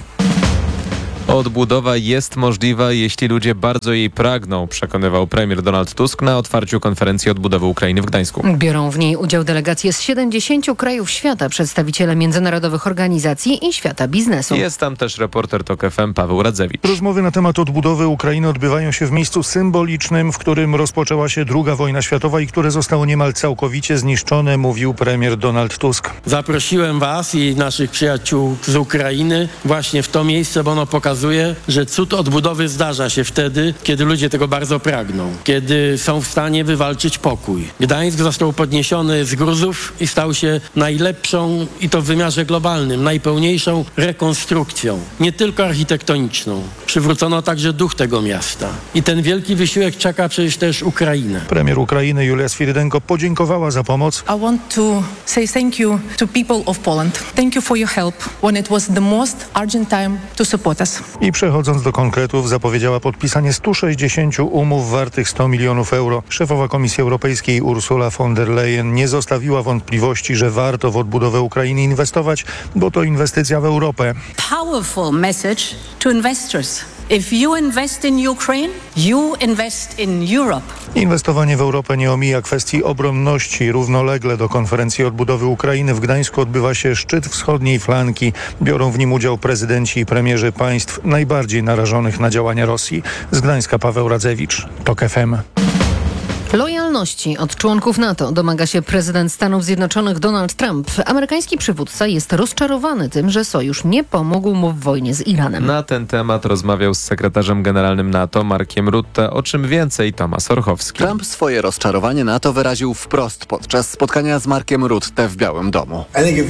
Odbudowa jest możliwa, jeśli ludzie bardzo jej pragną, przekonywał premier Donald Tusk na otwarciu konferencji odbudowy Ukrainy w Gdańsku. Biorą w niej udział delegacje z 70 krajów świata, przedstawiciele międzynarodowych organizacji i świata biznesu. Jest tam też reporter TOK FM Paweł Radzewicz. Rozmowy na temat odbudowy Ukrainy odbywają się w miejscu symbolicznym, w którym rozpoczęła się II wojna światowa i które zostało niemal całkowicie zniszczone, mówił premier Donald Tusk. Zaprosiłem was i naszych przyjaciół z Ukrainy właśnie w to miejsce, bo ono pokazuje, że cud odbudowy zdarza się wtedy, kiedy ludzie tego bardzo pragną, kiedy są w stanie wywalczyć pokój. Gdańsk został podniesiony z gruzów i stał się najlepszą, i to w wymiarze globalnym, najpełniejszą rekonstrukcją, nie tylko architektoniczną. Przywrócono także duch tego miasta. I ten wielki wysiłek czeka przecież też Ukrainę. Premier Ukrainy Julia Swirydenko podziękowała za pomoc. I want to say thank you to people of Poland. Thank you for your help when it was the most urgent time to support us. I przechodząc do konkretów, zapowiedziała podpisanie 160 umów wartych 100 milionów euro. Szefowa Komisji Europejskiej Ursula von der Leyen nie zostawiła wątpliwości, że warto w odbudowę Ukrainy inwestować, bo to inwestycja w Europę. Powerful message to investors. If you invest in Ukraine, you invest in Europe. Inwestowanie w Europę nie omija kwestii obronności. Równolegle do konferencji odbudowy Ukrainy w Gdańsku odbywa się szczyt wschodniej flanki. Biorą w nim udział prezydenci i premierzy państw najbardziej narażonych na działania Rosji. Z Gdańska Paweł Radzewicz, TOK FM. Lojalności od członków NATO domaga się prezydent Stanów Zjednoczonych Donald Trump. Amerykański przywódca jest rozczarowany tym, że sojusz nie pomógł mu w wojnie z Iranem. Na ten temat rozmawiał z sekretarzem generalnym NATO Markiem Rutte. O czym więcej Tomasz Orchowski. Trump swoje rozczarowanie NATO wyraził wprost podczas spotkania z Markiem Rutte w Białym Domu.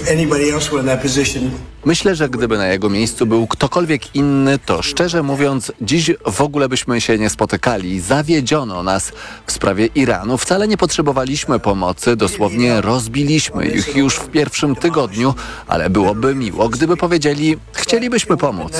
Myślę, że gdyby na jego miejscu był ktokolwiek inny, to szczerze mówiąc, dziś w ogóle byśmy się nie spotykali. Zawiedziono nas w sprawie Iranu. Wcale nie potrzebowaliśmy pomocy, dosłownie rozbiliśmy ich już w pierwszym tygodniu, ale byłoby miło, gdyby powiedzieli, chcielibyśmy pomóc.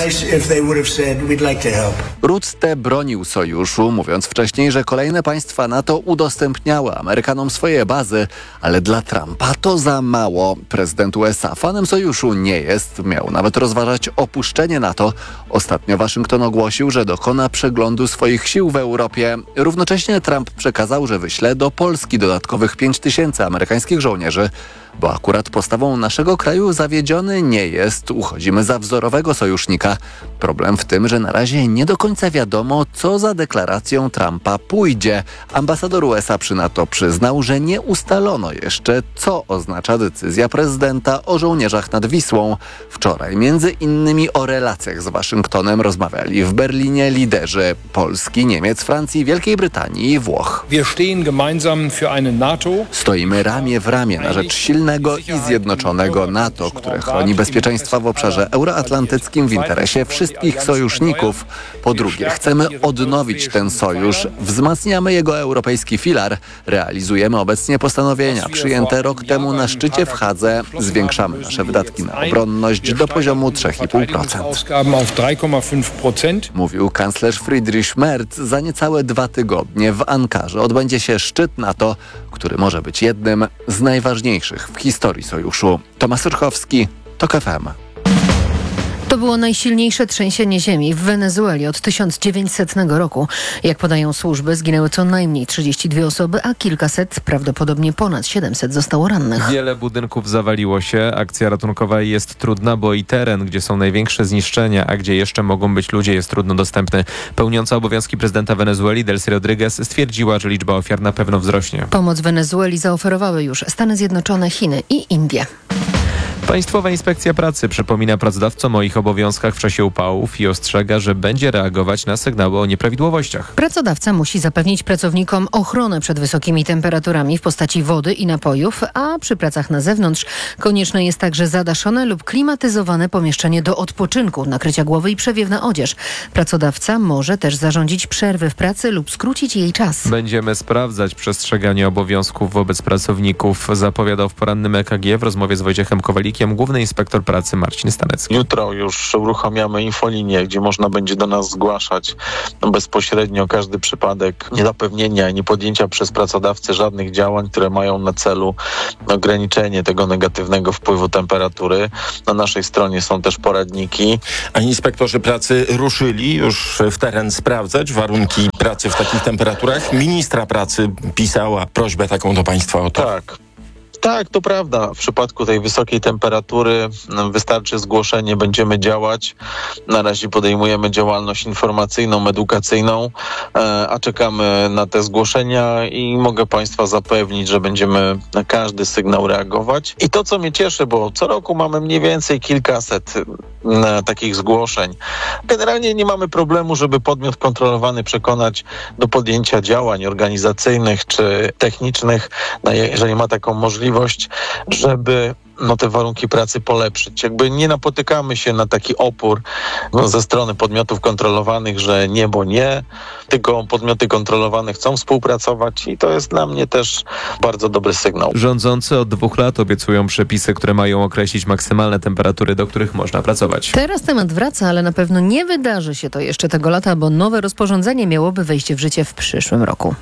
Rutte bronił sojuszu, mówiąc wcześniej, że kolejne państwa NATO udostępniały Amerykanom swoje bazy, ale dla Trumpa to za mało. Prezydent USA fanem sojuszu nie jest. Miał nawet rozważać opuszczenie NATO. Ostatnio Waszyngton ogłosił, że dokona przeglądu swoich sił w Europie. Równocześnie Trump przekazał, że wyśle do Polski dodatkowych 5000 amerykańskich żołnierzy, bo akurat postawą naszego kraju zawiedziony nie jest. Uchodzimy za wzorowego sojusznika. Problem w tym, że na razie nie do końca wiadomo, co za deklaracją Trumpa pójdzie. Ambasador USA przy NATO przyznał, że nie ustalono jeszcze, co oznacza decyzja prezydenta o żołnierzach nad Wisłą. Wczoraj między innymi o relacjach z Waszyngtonem Waszyngtonem rozmawiali w Berlinie liderzy Polski, Niemiec, Francji, Wielkiej Brytanii i Włoch. Stoimy ramię w ramię na rzecz silnego i zjednoczonego NATO, które chroni bezpieczeństwa w obszarze euroatlantyckim w interesie wszystkich sojuszników. Po drugie, chcemy odnowić ten sojusz, wzmacniamy jego europejski filar, realizujemy obecnie postanowienia przyjęte rok temu na szczycie w Hadze, zwiększamy nasze wydatki na obronność do poziomu 3,5%. Mówił kanclerz Friedrich Merz. Za niecałe 2 tygodnie w Ankarze odbędzie się szczyt NATO, który może być jednym z najważniejszych w historii sojuszu. Tomasz Surchowski, TOK FM. To było najsilniejsze trzęsienie ziemi w Wenezueli od 1900 roku. Jak podają służby, zginęły co najmniej 32 osoby, a kilkaset, prawdopodobnie ponad 700 zostało rannych. Wiele budynków zawaliło się. Akcja ratunkowa jest trudna, bo i teren, gdzie są największe zniszczenia, a gdzie jeszcze mogą być ludzie, jest trudno dostępny. Pełniąca obowiązki prezydenta Wenezueli Delcy Rodriguez stwierdziła, że liczba ofiar na pewno wzrośnie. Pomoc Wenezueli zaoferowały już Stany Zjednoczone, Chiny i Indie. Państwowa Inspekcja Pracy przypomina pracodawcom o ich obowiązkach w czasie upałów i ostrzega, że będzie reagować na sygnały o nieprawidłowościach. Pracodawca musi zapewnić pracownikom ochronę przed wysokimi temperaturami w postaci wody i napojów, a przy pracach na zewnątrz konieczne jest także zadaszone lub klimatyzowane pomieszczenie do odpoczynku, nakrycia głowy i przewiewna odzież. Pracodawca może też zarządzić przerwy w pracy lub skrócić jej czas. Będziemy sprawdzać przestrzeganie obowiązków wobec pracowników, zapowiadał w porannym EKG w rozmowie z Wojciechem Kowalikiem główny inspektor pracy Marcin Stanecki. Jutro już uruchamiamy infolinię, gdzie można będzie do nas zgłaszać bezpośrednio każdy przypadek niezapewnienia i niepodjęcia przez pracodawcę żadnych działań, które mają na celu ograniczenie tego negatywnego wpływu temperatury. Na naszej stronie są też poradniki. A inspektorzy pracy ruszyli już w teren sprawdzać warunki pracy w takich temperaturach. Ministra pracy pisała prośbę taką do państwa o to. Tak, to prawda. W przypadku tej wysokiej temperatury wystarczy zgłoszenie, będziemy działać. Na razie podejmujemy działalność informacyjną, edukacyjną, a czekamy na te zgłoszenia i mogę Państwa zapewnić, że będziemy na każdy sygnał reagować. I to, co mnie cieszy, bo co roku mamy mniej więcej kilkaset takich zgłoszeń. Generalnie nie mamy problemu, żeby podmiot kontrolowany przekonać do podjęcia działań organizacyjnych czy technicznych, jeżeli ma taką możliwość, żeby te warunki pracy polepszyć. Jakby nie napotykamy się na taki opór ze strony podmiotów kontrolowanych, że nie, bo nie, tylko podmioty kontrolowane chcą współpracować i to jest dla mnie też bardzo dobry sygnał. Rządzący od 2 lat obiecują przepisy, które mają określić maksymalne temperatury, do których można pracować. Teraz temat wraca, ale na pewno nie wydarzy się to jeszcze tego lata, bo nowe rozporządzenie miałoby wejść w życie w przyszłym roku.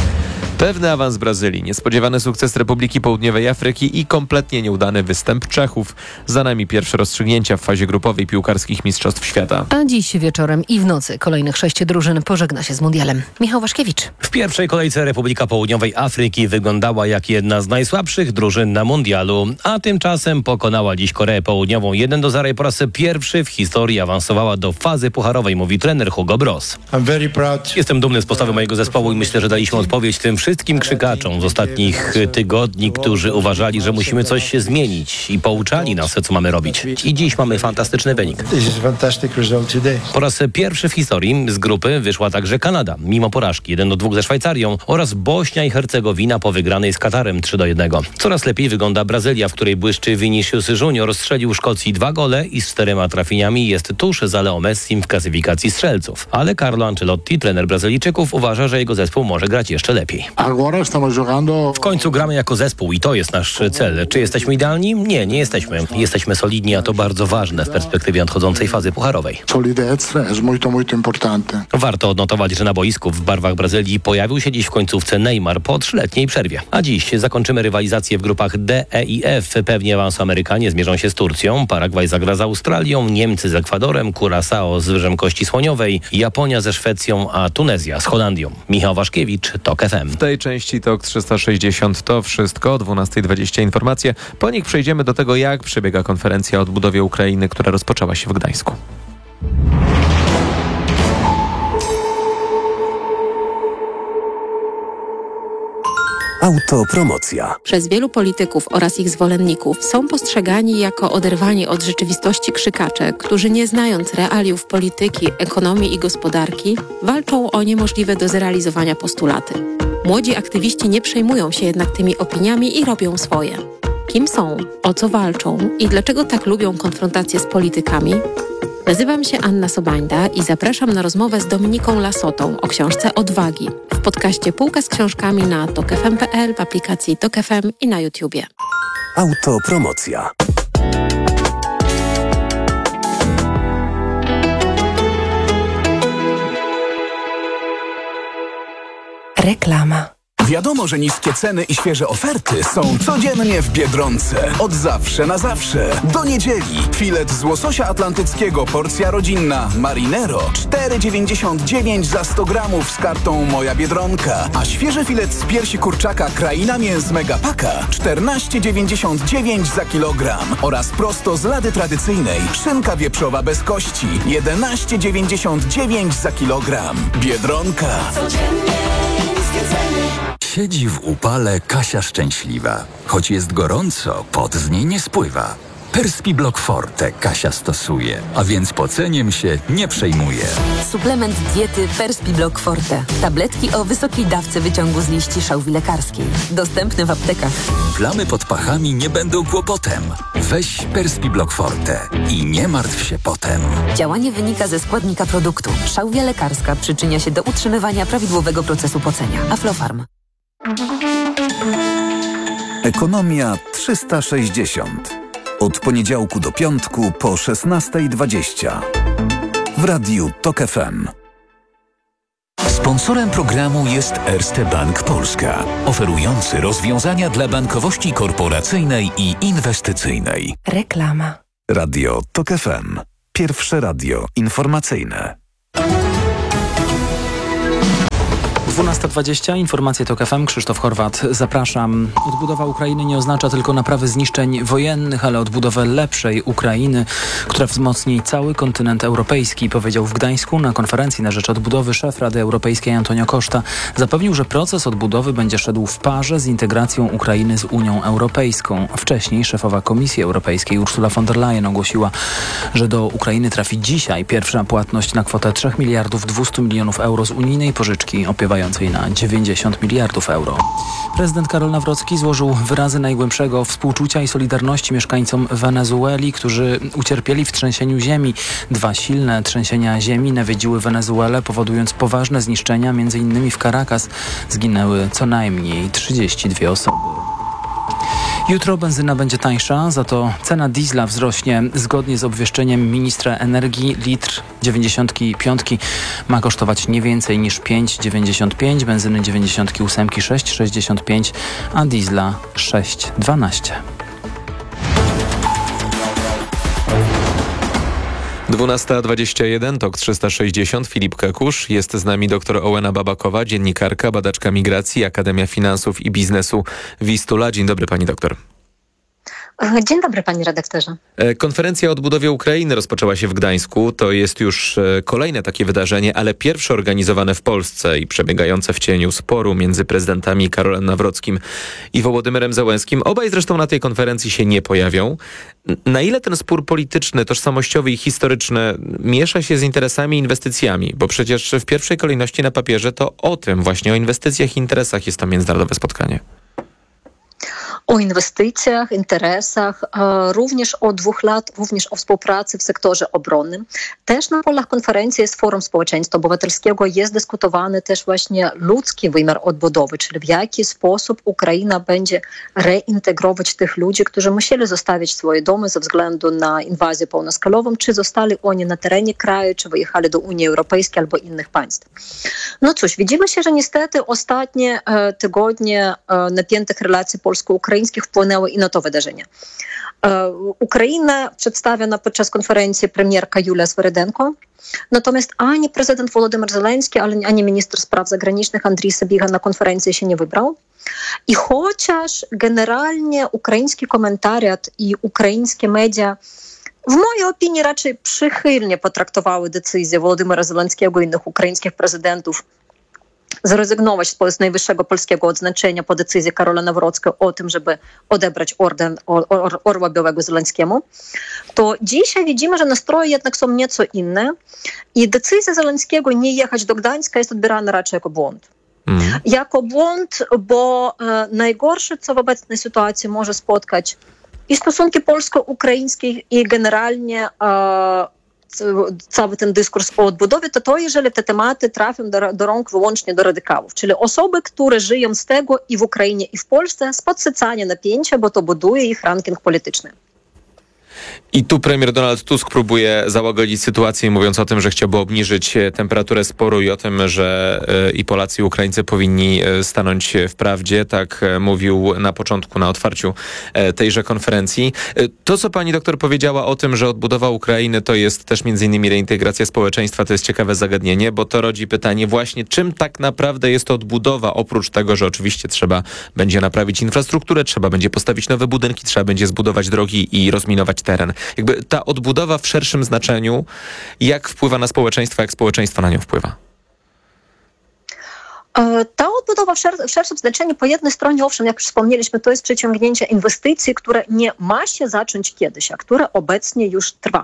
Pewny awans Brazylii, niespodziewany sukces Republiki Południowej Afryki i kompletnie nieudany występ Czechów. Za nami pierwsze rozstrzygnięcia w fazie grupowej piłkarskich Mistrzostw Świata. A dziś wieczorem i w nocy kolejnych 6 drużyn pożegna się z mundialem. Michał Waszkiewicz. W pierwszej kolejce Republika Południowej Afryki wyglądała jak jedna z najsłabszych drużyn na mundialu, a tymczasem pokonała dziś Koreę Południową 1-0 i po raz pierwszy w historii awansowała do fazy pucharowej, mówi trener Hugo Bross. Jestem dumny z postawy mojego zespołu i myślę, że daliśmy odpowiedź tym wszystkim krzykaczom z ostatnich tygodni, którzy uważali, że musimy coś się zmienić i pouczali nas, co mamy robić. I dziś mamy fantastyczny wynik. Po raz pierwszy w historii z grupy wyszła także Kanada, mimo porażki 1-2 ze Szwajcarią, oraz Bośnia i Hercegowina po wygranej z Katarem 3-1. Coraz lepiej wygląda Brazylia, w której błyszczy Vinicius Junior, strzelił Szkocji 2 gole i z 4 trafieniami jest tuż za Leo Messim w klasyfikacji strzelców. Ale Carlo Ancelotti, trener Brazylijczyków, uważa, że jego zespół może grać jeszcze lepiej. W końcu gramy jako zespół i to jest nasz cel. Czy jesteśmy idealni? Nie, nie jesteśmy. Jesteśmy solidni, a to bardzo ważne w perspektywie nadchodzącej fazy pucharowej. Warto odnotować, że na boisku w barwach Brazylii pojawił się dziś w końcówce Neymar po 3-letniej przerwie. A dziś zakończymy rywalizację w grupach D, E i F. Pewnie awans Amerykanie zmierzą się z Turcją, Paragwaj zagra z Australią, Niemcy z Ekwadorem, Curaçao z Wyżem Kości Słoniowej, Japonia ze Szwecją, a Tunezja z Holandią. Michał Waszkiewicz, TOK FM. W tej części TOK 360 to wszystko. O 12:20 informacje. Po nich przejdziemy do tego, jak przebiega konferencja o odbudowie Ukrainy, która rozpoczęła się w Gdańsku. Autopromocja. Przez wielu polityków oraz ich zwolenników są postrzegani jako oderwani od rzeczywistości krzykacze, którzy nie znając realiów polityki, ekonomii i gospodarki, walczą o niemożliwe do zrealizowania postulaty. Młodzi aktywiści nie przejmują się jednak tymi opiniami i robią swoje. Kim są, o co walczą i dlaczego tak lubią konfrontację z politykami? Nazywam się Anna Sobańda i zapraszam na rozmowę z Dominiką Lasotą o książce Odwagi w podcaście Półka z książkami na tokfm.pl, w aplikacji Tok FM i na YouTubie. Autopromocja. Reklama. Wiadomo, że niskie ceny i świeże oferty są codziennie w Biedronce. Od zawsze na zawsze. Do niedzieli. Filet z łososia atlantyckiego, porcja rodzinna Marinero 4,99 za 100 gramów z kartą Moja Biedronka. A świeży filet z piersi kurczaka Kraina Mięs Megapaka 14,99 za kilogram. Oraz prosto z lady tradycyjnej szynka wieprzowa bez kości 11,99 za kilogram. Biedronka. Codziennie niskie ceny. Siedzi w upale Kasia szczęśliwa. Choć jest gorąco, pot z niej nie spływa. Perspiblock Forte Kasia stosuje, a więc poceniem się nie przejmuje. Suplement diety Perspiblock Forte. Tabletki o wysokiej dawce wyciągu z liści szałwi lekarskiej. Dostępne w aptekach. Plamy pod pachami nie będą kłopotem. Weź Perspiblock Forte i nie martw się potem. Działanie wynika ze składnika produktu. Szałwia lekarska przyczynia się do utrzymywania prawidłowego procesu pocenia. Aflofarm. Ekonomia 360. Od poniedziałku do piątku po 16:20. W radiu Tok FM. Sponsorem programu jest Erste Bank Polska, oferujący rozwiązania dla bankowości korporacyjnej i inwestycyjnej. Reklama. Radio Tok FM. Pierwsze radio informacyjne. 12:20, informacje TOK FM, Krzysztof Horwat, zapraszam. Odbudowa Ukrainy nie oznacza tylko naprawy zniszczeń wojennych, ale odbudowę lepszej Ukrainy, która wzmocni cały kontynent europejski, powiedział w Gdańsku na konferencji na rzecz odbudowy szef Rady Europejskiej Antonio Costa. Zapewnił, że proces odbudowy będzie szedł w parze z integracją Ukrainy z Unią Europejską. Wcześniej szefowa Komisji Europejskiej Ursula von der Leyen ogłosiła, że do Ukrainy trafi dzisiaj pierwsza płatność na kwotę 3 miliardów 200 milionów euro z unijnej pożyczki opiewającej na 90 miliardów euro. Prezydent Karol Nawrocki złożył wyrazy najgłębszego współczucia i solidarności mieszkańcom Wenezueli, którzy ucierpieli w trzęsieniu ziemi. 2 silne trzęsienia ziemi nawiedziły Wenezuelę, powodując poważne zniszczenia, m.in. w Caracas zginęły co najmniej 32 osoby. Jutro benzyna będzie tańsza, za to cena diesla wzrośnie. Zgodnie z obwieszczeniem ministra energii litr 95 ma kosztować nie więcej niż 5,95, benzyny 98 6,65, a diesla 6,12. 12:21, TOK 360, Filip Kekusz. Jest z nami dr Ołena Babakowa, dziennikarka, badaczka migracji, Akademia Finansów i Biznesu Wistula. Dzień dobry pani doktor. Dzień dobry panie redaktorze. Konferencja o odbudowie Ukrainy rozpoczęła się w Gdańsku. To jest już kolejne takie wydarzenie, ale pierwsze organizowane w Polsce i przebiegające w cieniu sporu między prezydentami Karolem Nawrockim i Wołodymyrem Zełenskim. Obaj zresztą na tej konferencji się nie pojawią. Na ile ten spór polityczny, tożsamościowy i historyczny miesza się z interesami i inwestycjami? Bo przecież w pierwszej kolejności na papierze to o tym właśnie, o inwestycjach i interesach jest to międzynarodowe spotkanie. O inwestycjach, interesach, również od 2 lat, również o współpracy w sektorze obronnym. Też na polach konferencji jest Forum Społeczeństwa Obywatelskiego, jest dyskutowany też właśnie ludzki wymiar odbudowy, czyli w jaki sposób Ukraina będzie reintegrować tych ludzi, którzy musieli zostawić swoje domy ze względu na inwazję pełnoskalową, czy zostali oni na terenie kraju, czy wyjechali do Unii Europejskiej albo innych państw. No cóż, widzimy się, że niestety ostatnie tygodnie napiętych relacji polsko-ukraińskich wpłynęły i na to wydarzenie. Ukrainę przedstawiona podczas konferencji premierka Julia Swerydenko, natomiast ani prezydent Wołodymyr Zełenski, ani minister spraw zagranicznych Andrii Sabiga na konferencję się nie wybrał. I chociaż generalnie ukraiński komentariat i ukraińskie media w mojej opinii raczej przychylnie potraktowały decyzję Wołodymyra Zełenskiego i innych ukraińskich prezydentów zrezygnować z najwyższego polskiego odznaczenia po decyzji Karola Nawrockiego o tym, żeby odebrać Orła Białego Zełenskiemu, to dzisiaj widzimy, że nastroje jednak są nieco inne i decyzja Zełenskiego nie jechać do Gdańska jest odbierana raczej jako błąd. Jako błąd, bo najgorsze, co w obecnej sytuacji może spotkać i stosunki polsko-ukraińskie i generalnie cały ten dyskurs o odbudowie, to jeżeli te tematy trafią do rąk wyłącznie do radykałów, czyli osoby, które żyją z tego i w Ukrainie, i w Polsce, z podsycania napięcia, bo to buduje ich ranking polityczny. I tu premier Donald Tusk próbuje załagodzić sytuację, mówiąc o tym, że chciałby obniżyć temperaturę sporu i o tym, że i Polacy, i Ukraińcy powinni stanąć w prawdzie. Tak mówił na początku, na otwarciu tejże konferencji. To, co pani doktor powiedziała o tym, że odbudowa Ukrainy to jest też między innymi reintegracja społeczeństwa, to jest ciekawe zagadnienie, bo to rodzi pytanie właśnie, czym tak naprawdę jest to odbudowa, oprócz tego, że oczywiście trzeba będzie naprawić infrastrukturę, trzeba będzie postawić nowe budynki, trzeba będzie zbudować drogi i rozminować teren. Jakby ta odbudowa w szerszym znaczeniu, jak wpływa na społeczeństwo, jak społeczeństwo na nią wpływa? Ta odbudowa w szerszym znaczeniu po jednej stronie, owszem, jak już wspomnieliśmy, to jest przyciągnięcie inwestycji, które nie ma się zacząć kiedyś, a które obecnie już trwa.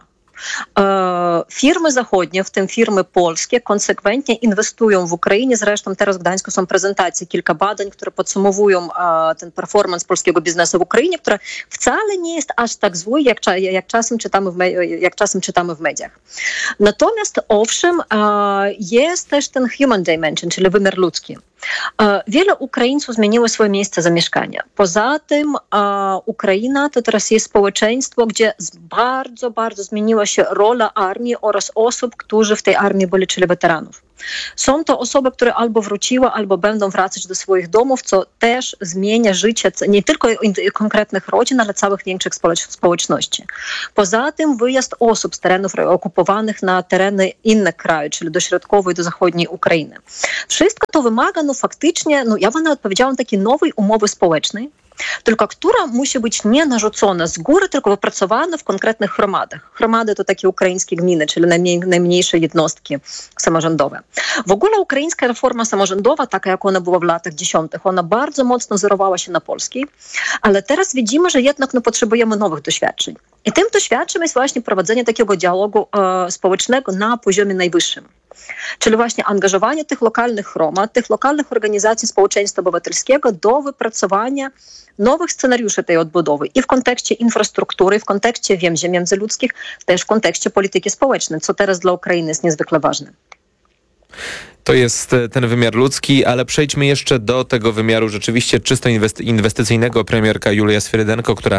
Firmy zachodnie, w tym firmy polskie, konsekwentnie inwestują w Ukrainie. Zresztą teraz w Gdańsku są prezentacje, kilka badań, które podsumowują ten performance polskiego biznesu w Ukrainie, który wcale nie jest aż tak zły, jak czasem czytamy w mediach. Natomiast owszem, jest też ten human dimension, czyli wymiar ludzki. Wiele Ukraińców zmieniło swoje miejsce zamieszkania. Poza tym Ukraina to teraz jest społeczeństwo, gdzie bardzo, bardzo zmieniła się rola armii oraz osób, którzy w tej armii byli, czyli weteranów. Są to osoby, które albo wróciły, albo będą wracać do swoich domów, co też zmienia życie nie tylko konkretnych rodzin, ale całych większych społeczności. Poza tym wyjazd osób z terenów okupowanych na tereny innych krajów, czyli do środkowej i do zachodniej Ukrainy. Wszystko to wymaga faktycznie, ja bym nawet powiedziała, takiej nowej umowy społecznej, tylko która musi być nie narzucona z góry, tylko wypracowana w konkretnych gromadach. Gromady to takie ukraińskie gminy, czyli najmniejsze jednostki samorządowe. W ogóle ukraińska reforma samorządowa, taka jak ona była w latach 10., ona bardzo mocno wzorowała się na polskiej, ale teraz widzimy, że jednak potrzebujemy nowych doświadczeń. I tym doświadczeniem jest właśnie prowadzenie takiego dialogu społecznego na poziomie najwyższym. Czyli właśnie angażowanie tych lokalnych gromad, tych lokalnych organizacji społeczeństwa obywatelskiego do wypracowania nowych scenariuszy tej odbudowy i w kontekście infrastruktury, w kontekście więzi międzyludzkich, też w kontekście polityki społecznej, co teraz dla Ukrainy jest niezwykle ważne. To jest ten wymiar ludzki, ale przejdźmy jeszcze do tego wymiaru rzeczywiście czysto inwestycyjnego. Premierka Julia Sfierydenko, która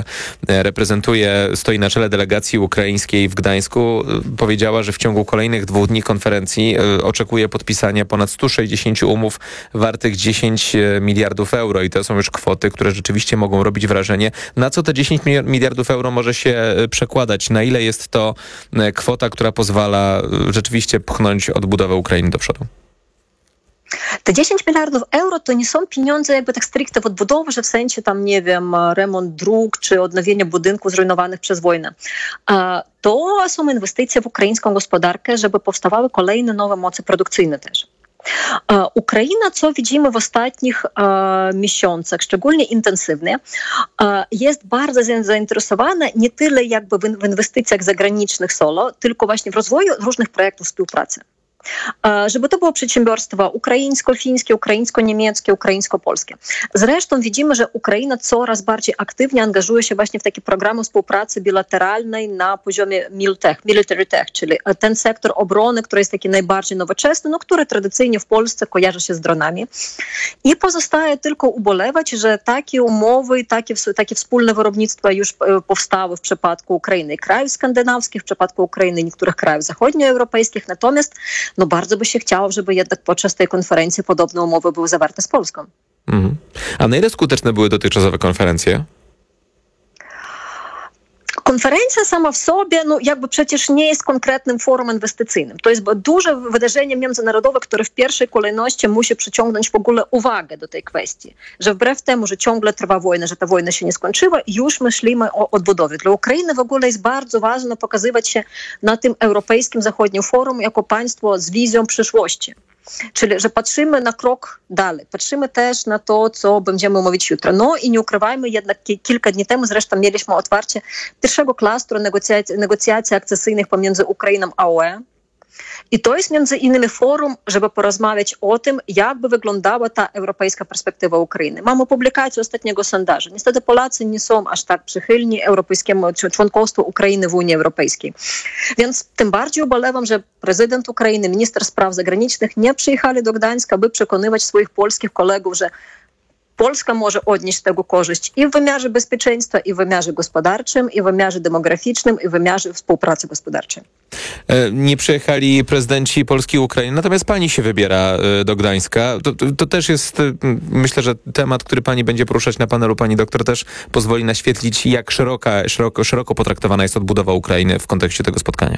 stoi na czele delegacji ukraińskiej w Gdańsku, powiedziała, że w ciągu kolejnych 2 dni konferencji oczekuje podpisania ponad 160 umów wartych 10 miliardów euro i to są już kwoty, które rzeczywiście mogą robić wrażenie. Na co te 10 miliardów euro może się przekładać? Na ile jest to kwota, która pozwala rzeczywiście pchnąć odbudowę Ukrainy do przodu? Te 10 miliardów euro to nie są pieniądze jakby tak stricte w odbudowie, że w sensie tam, nie wiem, remont dróg czy odnowienie budynków zrujnowanych przez wojnę. To są inwestycje w ukraińską gospodarkę, żeby powstawały kolejne nowe moce produkcyjne też. Ukraina, co widzimy w ostatnich miesiącach, szczególnie intensywnie, jest bardzo zainteresowana nie tyle jakby w inwestycjach zagranicznych solo, tylko właśnie w rozwoju różnych projektów współpracy. Żeby to było przedsiębiorstwa ukraińsko-fińskie, ukraińsko-niemieckie, ukraińsko-polskie. Zresztą widzimy, że Ukraina coraz bardziej aktywnie angażuje się właśnie w takie programy współpracy bilateralnej na poziomie military tech, czyli ten sektor obrony, który jest taki najbardziej nowoczesny, który tradycyjnie w Polsce kojarzy się z dronami. I pozostaje tylko ubolewać, że takie umowy, takie wspólne wyrobnictwa już powstały w przypadku Ukrainy i krajów skandynawskich, w przypadku Ukrainy i niektórych krajów zachodnioeuropejskich. Natomiast bardzo by się chciało, żeby jednak podczas tej konferencji podobne umowy były zawarte z Polską. A na ile skuteczne były dotychczasowe konferencje? Konferencja sama w sobie, jakby przecież nie jest konkretnym forum inwestycyjnym. To jest duże wydarzenie międzynarodowe, które w pierwszej kolejności musi przyciągnąć w ogóle uwagę do tej kwestii. Że wbrew temu, że ciągle trwa wojna, że ta wojna się nie skończyła, już myślimy o odbudowie. Dla Ukrainy w ogóle jest bardzo ważne pokazywać się na tym europejskim zachodnim forum jako państwo z wizją przyszłości. Czyli, że patrzymy na krok dalej, patrzymy też na to, co będziemy mówić jutro. No i nie ukrywajmy, jednak kilka dni temu zresztą mieliśmy otwarcie pierwszego klastru negocjacji akcesyjnych pomiędzy Ukrainą a UE. I to jest między innymi forum, żeby porozmawiać o tym, jak by wyglądała ta europejska perspektywa Ukrainy. Mamy publikację ostatniego sondażu. Niestety Polacy nie są aż tak przychylni europejskiemu członkostwu Ukrainy w Unii Europejskiej. Więc tym bardziej ubolewam, że prezydent Ukrainy, minister spraw zagranicznych nie przyjechali do Gdańska, by przekonywać swoich polskich kolegów, że Polska może odnieść z tego korzyść i w wymiarze bezpieczeństwa, i w wymiarze gospodarczym, i w wymiarze demograficznym, i w wymiarze współpracy gospodarczej. Nie przyjechali prezydenci Polski i Ukrainy, natomiast pani się wybiera do Gdańska. To też jest, myślę, że temat, który pani będzie poruszać na panelu, pani doktor, też pozwoli naświetlić, jak szeroko potraktowana jest odbudowa Ukrainy w kontekście tego spotkania.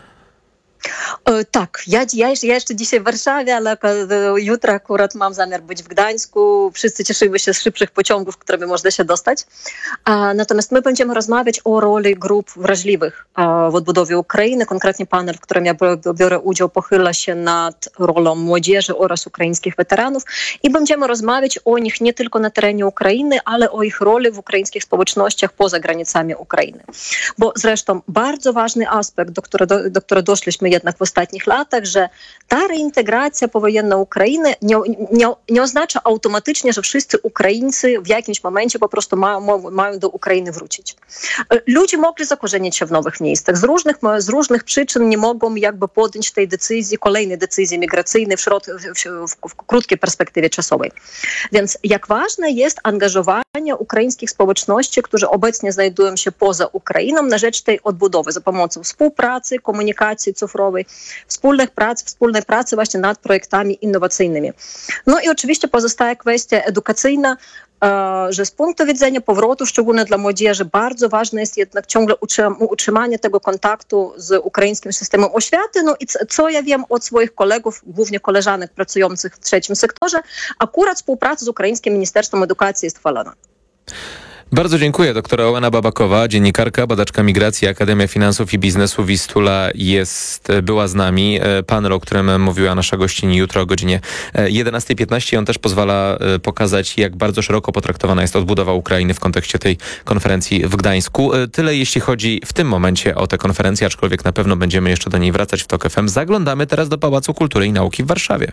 Tak, ja jeszcze dzisiaj w Warszawie, ale jutro akurat mam zamiar być w Gdańsku. Wszyscy cieszymy się z szybszych pociągów, którymi można się dostać. Natomiast my będziemy rozmawiać o roli grup wrażliwych w odbudowie Ukrainy. Konkretnie panel, w którym ja biorę udział, pochyla się nad rolą młodzieży oraz ukraińskich weteranów i będziemy rozmawiać o nich nie tylko na terenie Ukrainy, ale o ich roli w ukraińskich społecznościach poza granicami Ukrainy. Bo zresztą bardzo ważny aspekt, do którego doszliśmy jednak w ostatnich latach, że ta reintegracja powojenna Ukrainy nie oznacza automatycznie, że wszyscy Ukraińcy w jakimś momencie po prostu mają do Ukrainy wrócić. Ludzie mogli zakorzenić się w nowych miejscach. Z różnych przyczyn nie mogą jakby podjąć tej decyzji, kolejnej decyzji migracyjnej w krótkiej perspektywie czasowej. Więc jak ważne jest angażowanie ukraińskich społeczności, którzy obecnie znajdują się poza Ukrainą na rzecz tej odbudowy za pomocą współpracy, komunikacji cyfrowej, wspólnej pracy właśnie nad projektami innowacyjnymi. No i oczywiście pozostaje kwestia edukacyjna, że z punktu widzenia powrotu, szczególnie dla młodzieży, bardzo ważne jest jednak ciągle utrzymanie tego kontaktu z ukraińskim systemem oświaty. No i co ja wiem od swoich kolegów, głównie koleżanek pracujących w trzecim sektorze, akurat współpraca z ukraińskim Ministerstwem Edukacji jest chwalona. Bardzo dziękuję. Doktora Ołena Babakowa, dziennikarka, badaczka migracji, Akademia Finansów i Biznesu Wistula była z nami. Panel, o którym mówiła nasza gościni jutro o godzinie 11:15. On też pozwala pokazać, jak bardzo szeroko potraktowana jest odbudowa Ukrainy w kontekście tej konferencji w Gdańsku. Tyle jeśli chodzi w tym momencie o tę konferencję, aczkolwiek na pewno będziemy jeszcze do niej wracać w TOK FM. Zaglądamy teraz do Pałacu Kultury i Nauki w Warszawie.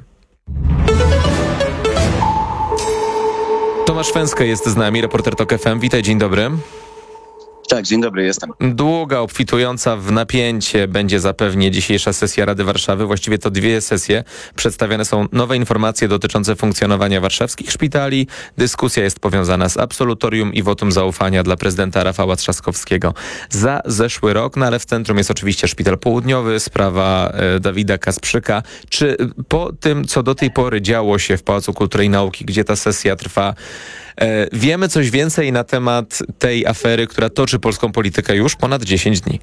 Tomasz Węska jest z nami, reporter TOK FM. Witaj, dzień dobry. Tak, dzień dobry, jestem. Długa, obfitująca w napięcie będzie zapewnie dzisiejsza sesja Rady Warszawy. Właściwie to dwie sesje. Przedstawiane są nowe informacje dotyczące funkcjonowania warszawskich szpitali. Dyskusja jest powiązana z absolutorium i wotum zaufania dla prezydenta Rafała Trzaskowskiego za zeszły rok. No ale w centrum jest oczywiście Szpital Południowy, sprawa Dawida Kasprzyka. Czy po tym, co do tej pory działo się w Pałacu Kultury i Nauki, gdzie ta sesja trwa, wiemy coś więcej na temat tej afery, która toczy polską politykę już ponad 10 dni?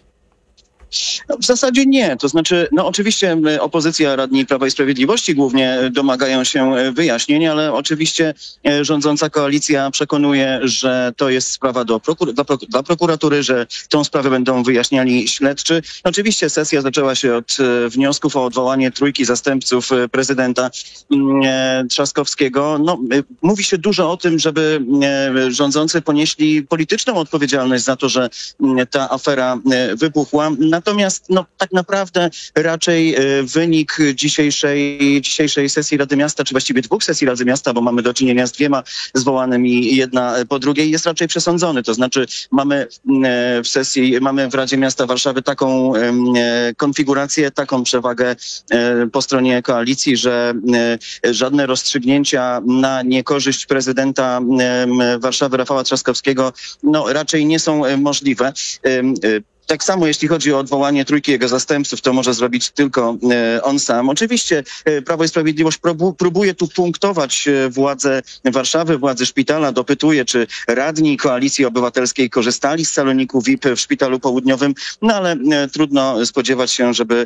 No, w zasadzie nie. To znaczy, no oczywiście opozycja, radni Prawa i Sprawiedliwości głównie domagają się wyjaśnień, ale oczywiście rządząca koalicja przekonuje, że to jest sprawa dla prokuratury, że tą sprawę będą wyjaśniali śledczy. Oczywiście sesja zaczęła się od wniosków o odwołanie trójki zastępców prezydenta Trzaskowskiego. No, mówi się dużo o tym, żeby rządzący ponieśli polityczną odpowiedzialność za to, że ta afera wybuchła. Natomiast no, tak naprawdę raczej wynik dzisiejszej sesji Rady Miasta, czy właściwie dwóch sesji Rady Miasta, bo mamy do czynienia z dwiema zwołanymi, jedna po drugiej, jest raczej przesądzony. To znaczy mamy w Radzie Miasta Warszawy taką konfigurację, taką przewagę po stronie koalicji, że żadne rozstrzygnięcia na niekorzyść prezydenta Warszawy Rafała Trzaskowskiego no, raczej nie są możliwe. Tak samo jeśli chodzi o odwołanie trójki jego zastępców, to może zrobić tylko on sam. Oczywiście Prawo i Sprawiedliwość próbuje tu punktować władze Warszawy, władze szpitala, dopytuje, czy radni Koalicji Obywatelskiej korzystali z saloniku VIP w Szpitalu Południowym, no ale trudno spodziewać się, żeby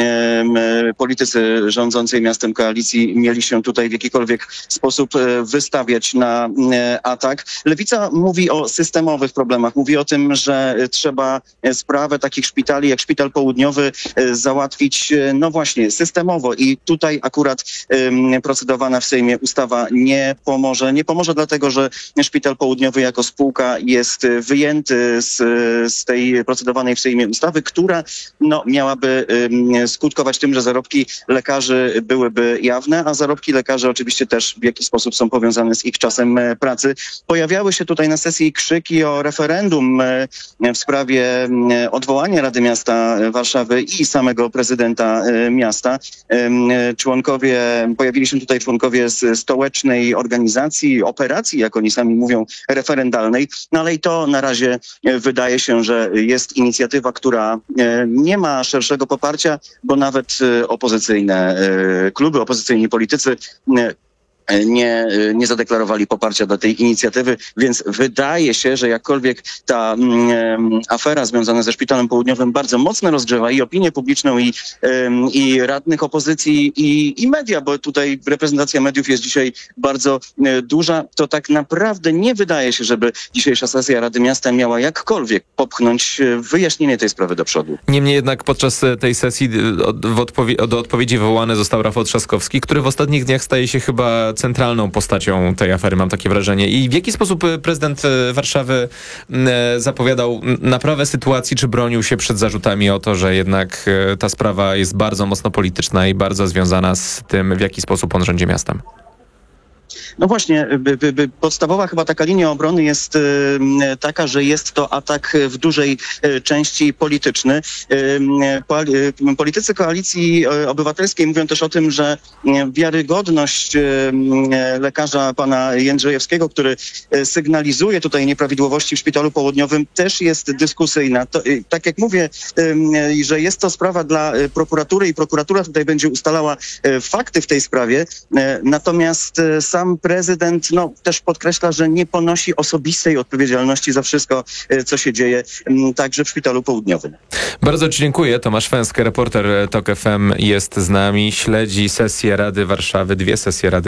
politycy rządzącej miastem koalicji mieli się tutaj w jakikolwiek sposób wystawiać na atak. Lewica mówi o systemowych problemach, mówi o tym, że trzeba sprawę takich szpitali jak Szpital Południowy załatwić, no właśnie, systemowo. I tutaj akurat procedowana w Sejmie ustawa nie pomoże. Nie pomoże dlatego, że Szpital Południowy jako spółka jest wyjęty z tej procedowanej w Sejmie ustawy, która no, miałaby skutkować tym, że zarobki lekarzy byłyby jawne, a zarobki lekarzy oczywiście też w jakiś sposób są powiązane z ich czasem pracy. Pojawiały się tutaj na sesji krzyki o referendum w sprawie odwołania Rady Miasta Warszawy i samego prezydenta miasta. Pojawili się tutaj członkowie z stołecznej organizacji, operacji, jak oni sami mówią, referendalnej, no ale i to na razie wydaje się, że jest inicjatywa, która nie ma szerszego poparcia, bo nawet opozycyjne kluby, opozycyjni politycy nie zadeklarowali poparcia dla tej inicjatywy, więc wydaje się, że jakkolwiek ta afera związana ze Szpitalem Południowym bardzo mocno rozgrzewa i opinię publiczną, i radnych opozycji, i media, bo tutaj reprezentacja mediów jest dzisiaj bardzo duża, to tak naprawdę nie wydaje się, żeby dzisiejsza sesja Rady Miasta miała jakkolwiek popchnąć wyjaśnienie tej sprawy do przodu. Niemniej jednak podczas tej sesji do odpowiedzi wołany został Rafał Trzaskowski, który w ostatnich dniach staje się chyba centralną postacią tej afery, mam takie wrażenie. I w jaki sposób prezydent Warszawy zapowiadał naprawę sytuacji, czy bronił się przed zarzutami o to, że jednak ta sprawa jest bardzo mocno polityczna i bardzo związana z tym, w jaki sposób on rządzi miastem? No właśnie, podstawowa chyba taka linia obrony jest taka, że jest to atak w dużej części polityczny. Politycy Koalicji Obywatelskiej mówią też o tym, że wiarygodność lekarza pana Jędrzejewskiego, który sygnalizuje tutaj nieprawidłowości w Szpitalu Południowym, też jest dyskusyjna. Tak jak mówię, że jest to sprawa dla prokuratury i prokuratura tutaj będzie ustalała fakty w tej sprawie, natomiast sam prezydent też podkreśla, że nie ponosi osobistej odpowiedzialności za wszystko, co się dzieje także w Szpitalu Południowym. Bardzo ci dziękuję. Tomasz Fęskę, reporter TOK FM jest z nami, śledzi sesję Rady Warszawy, 2 sesje Rady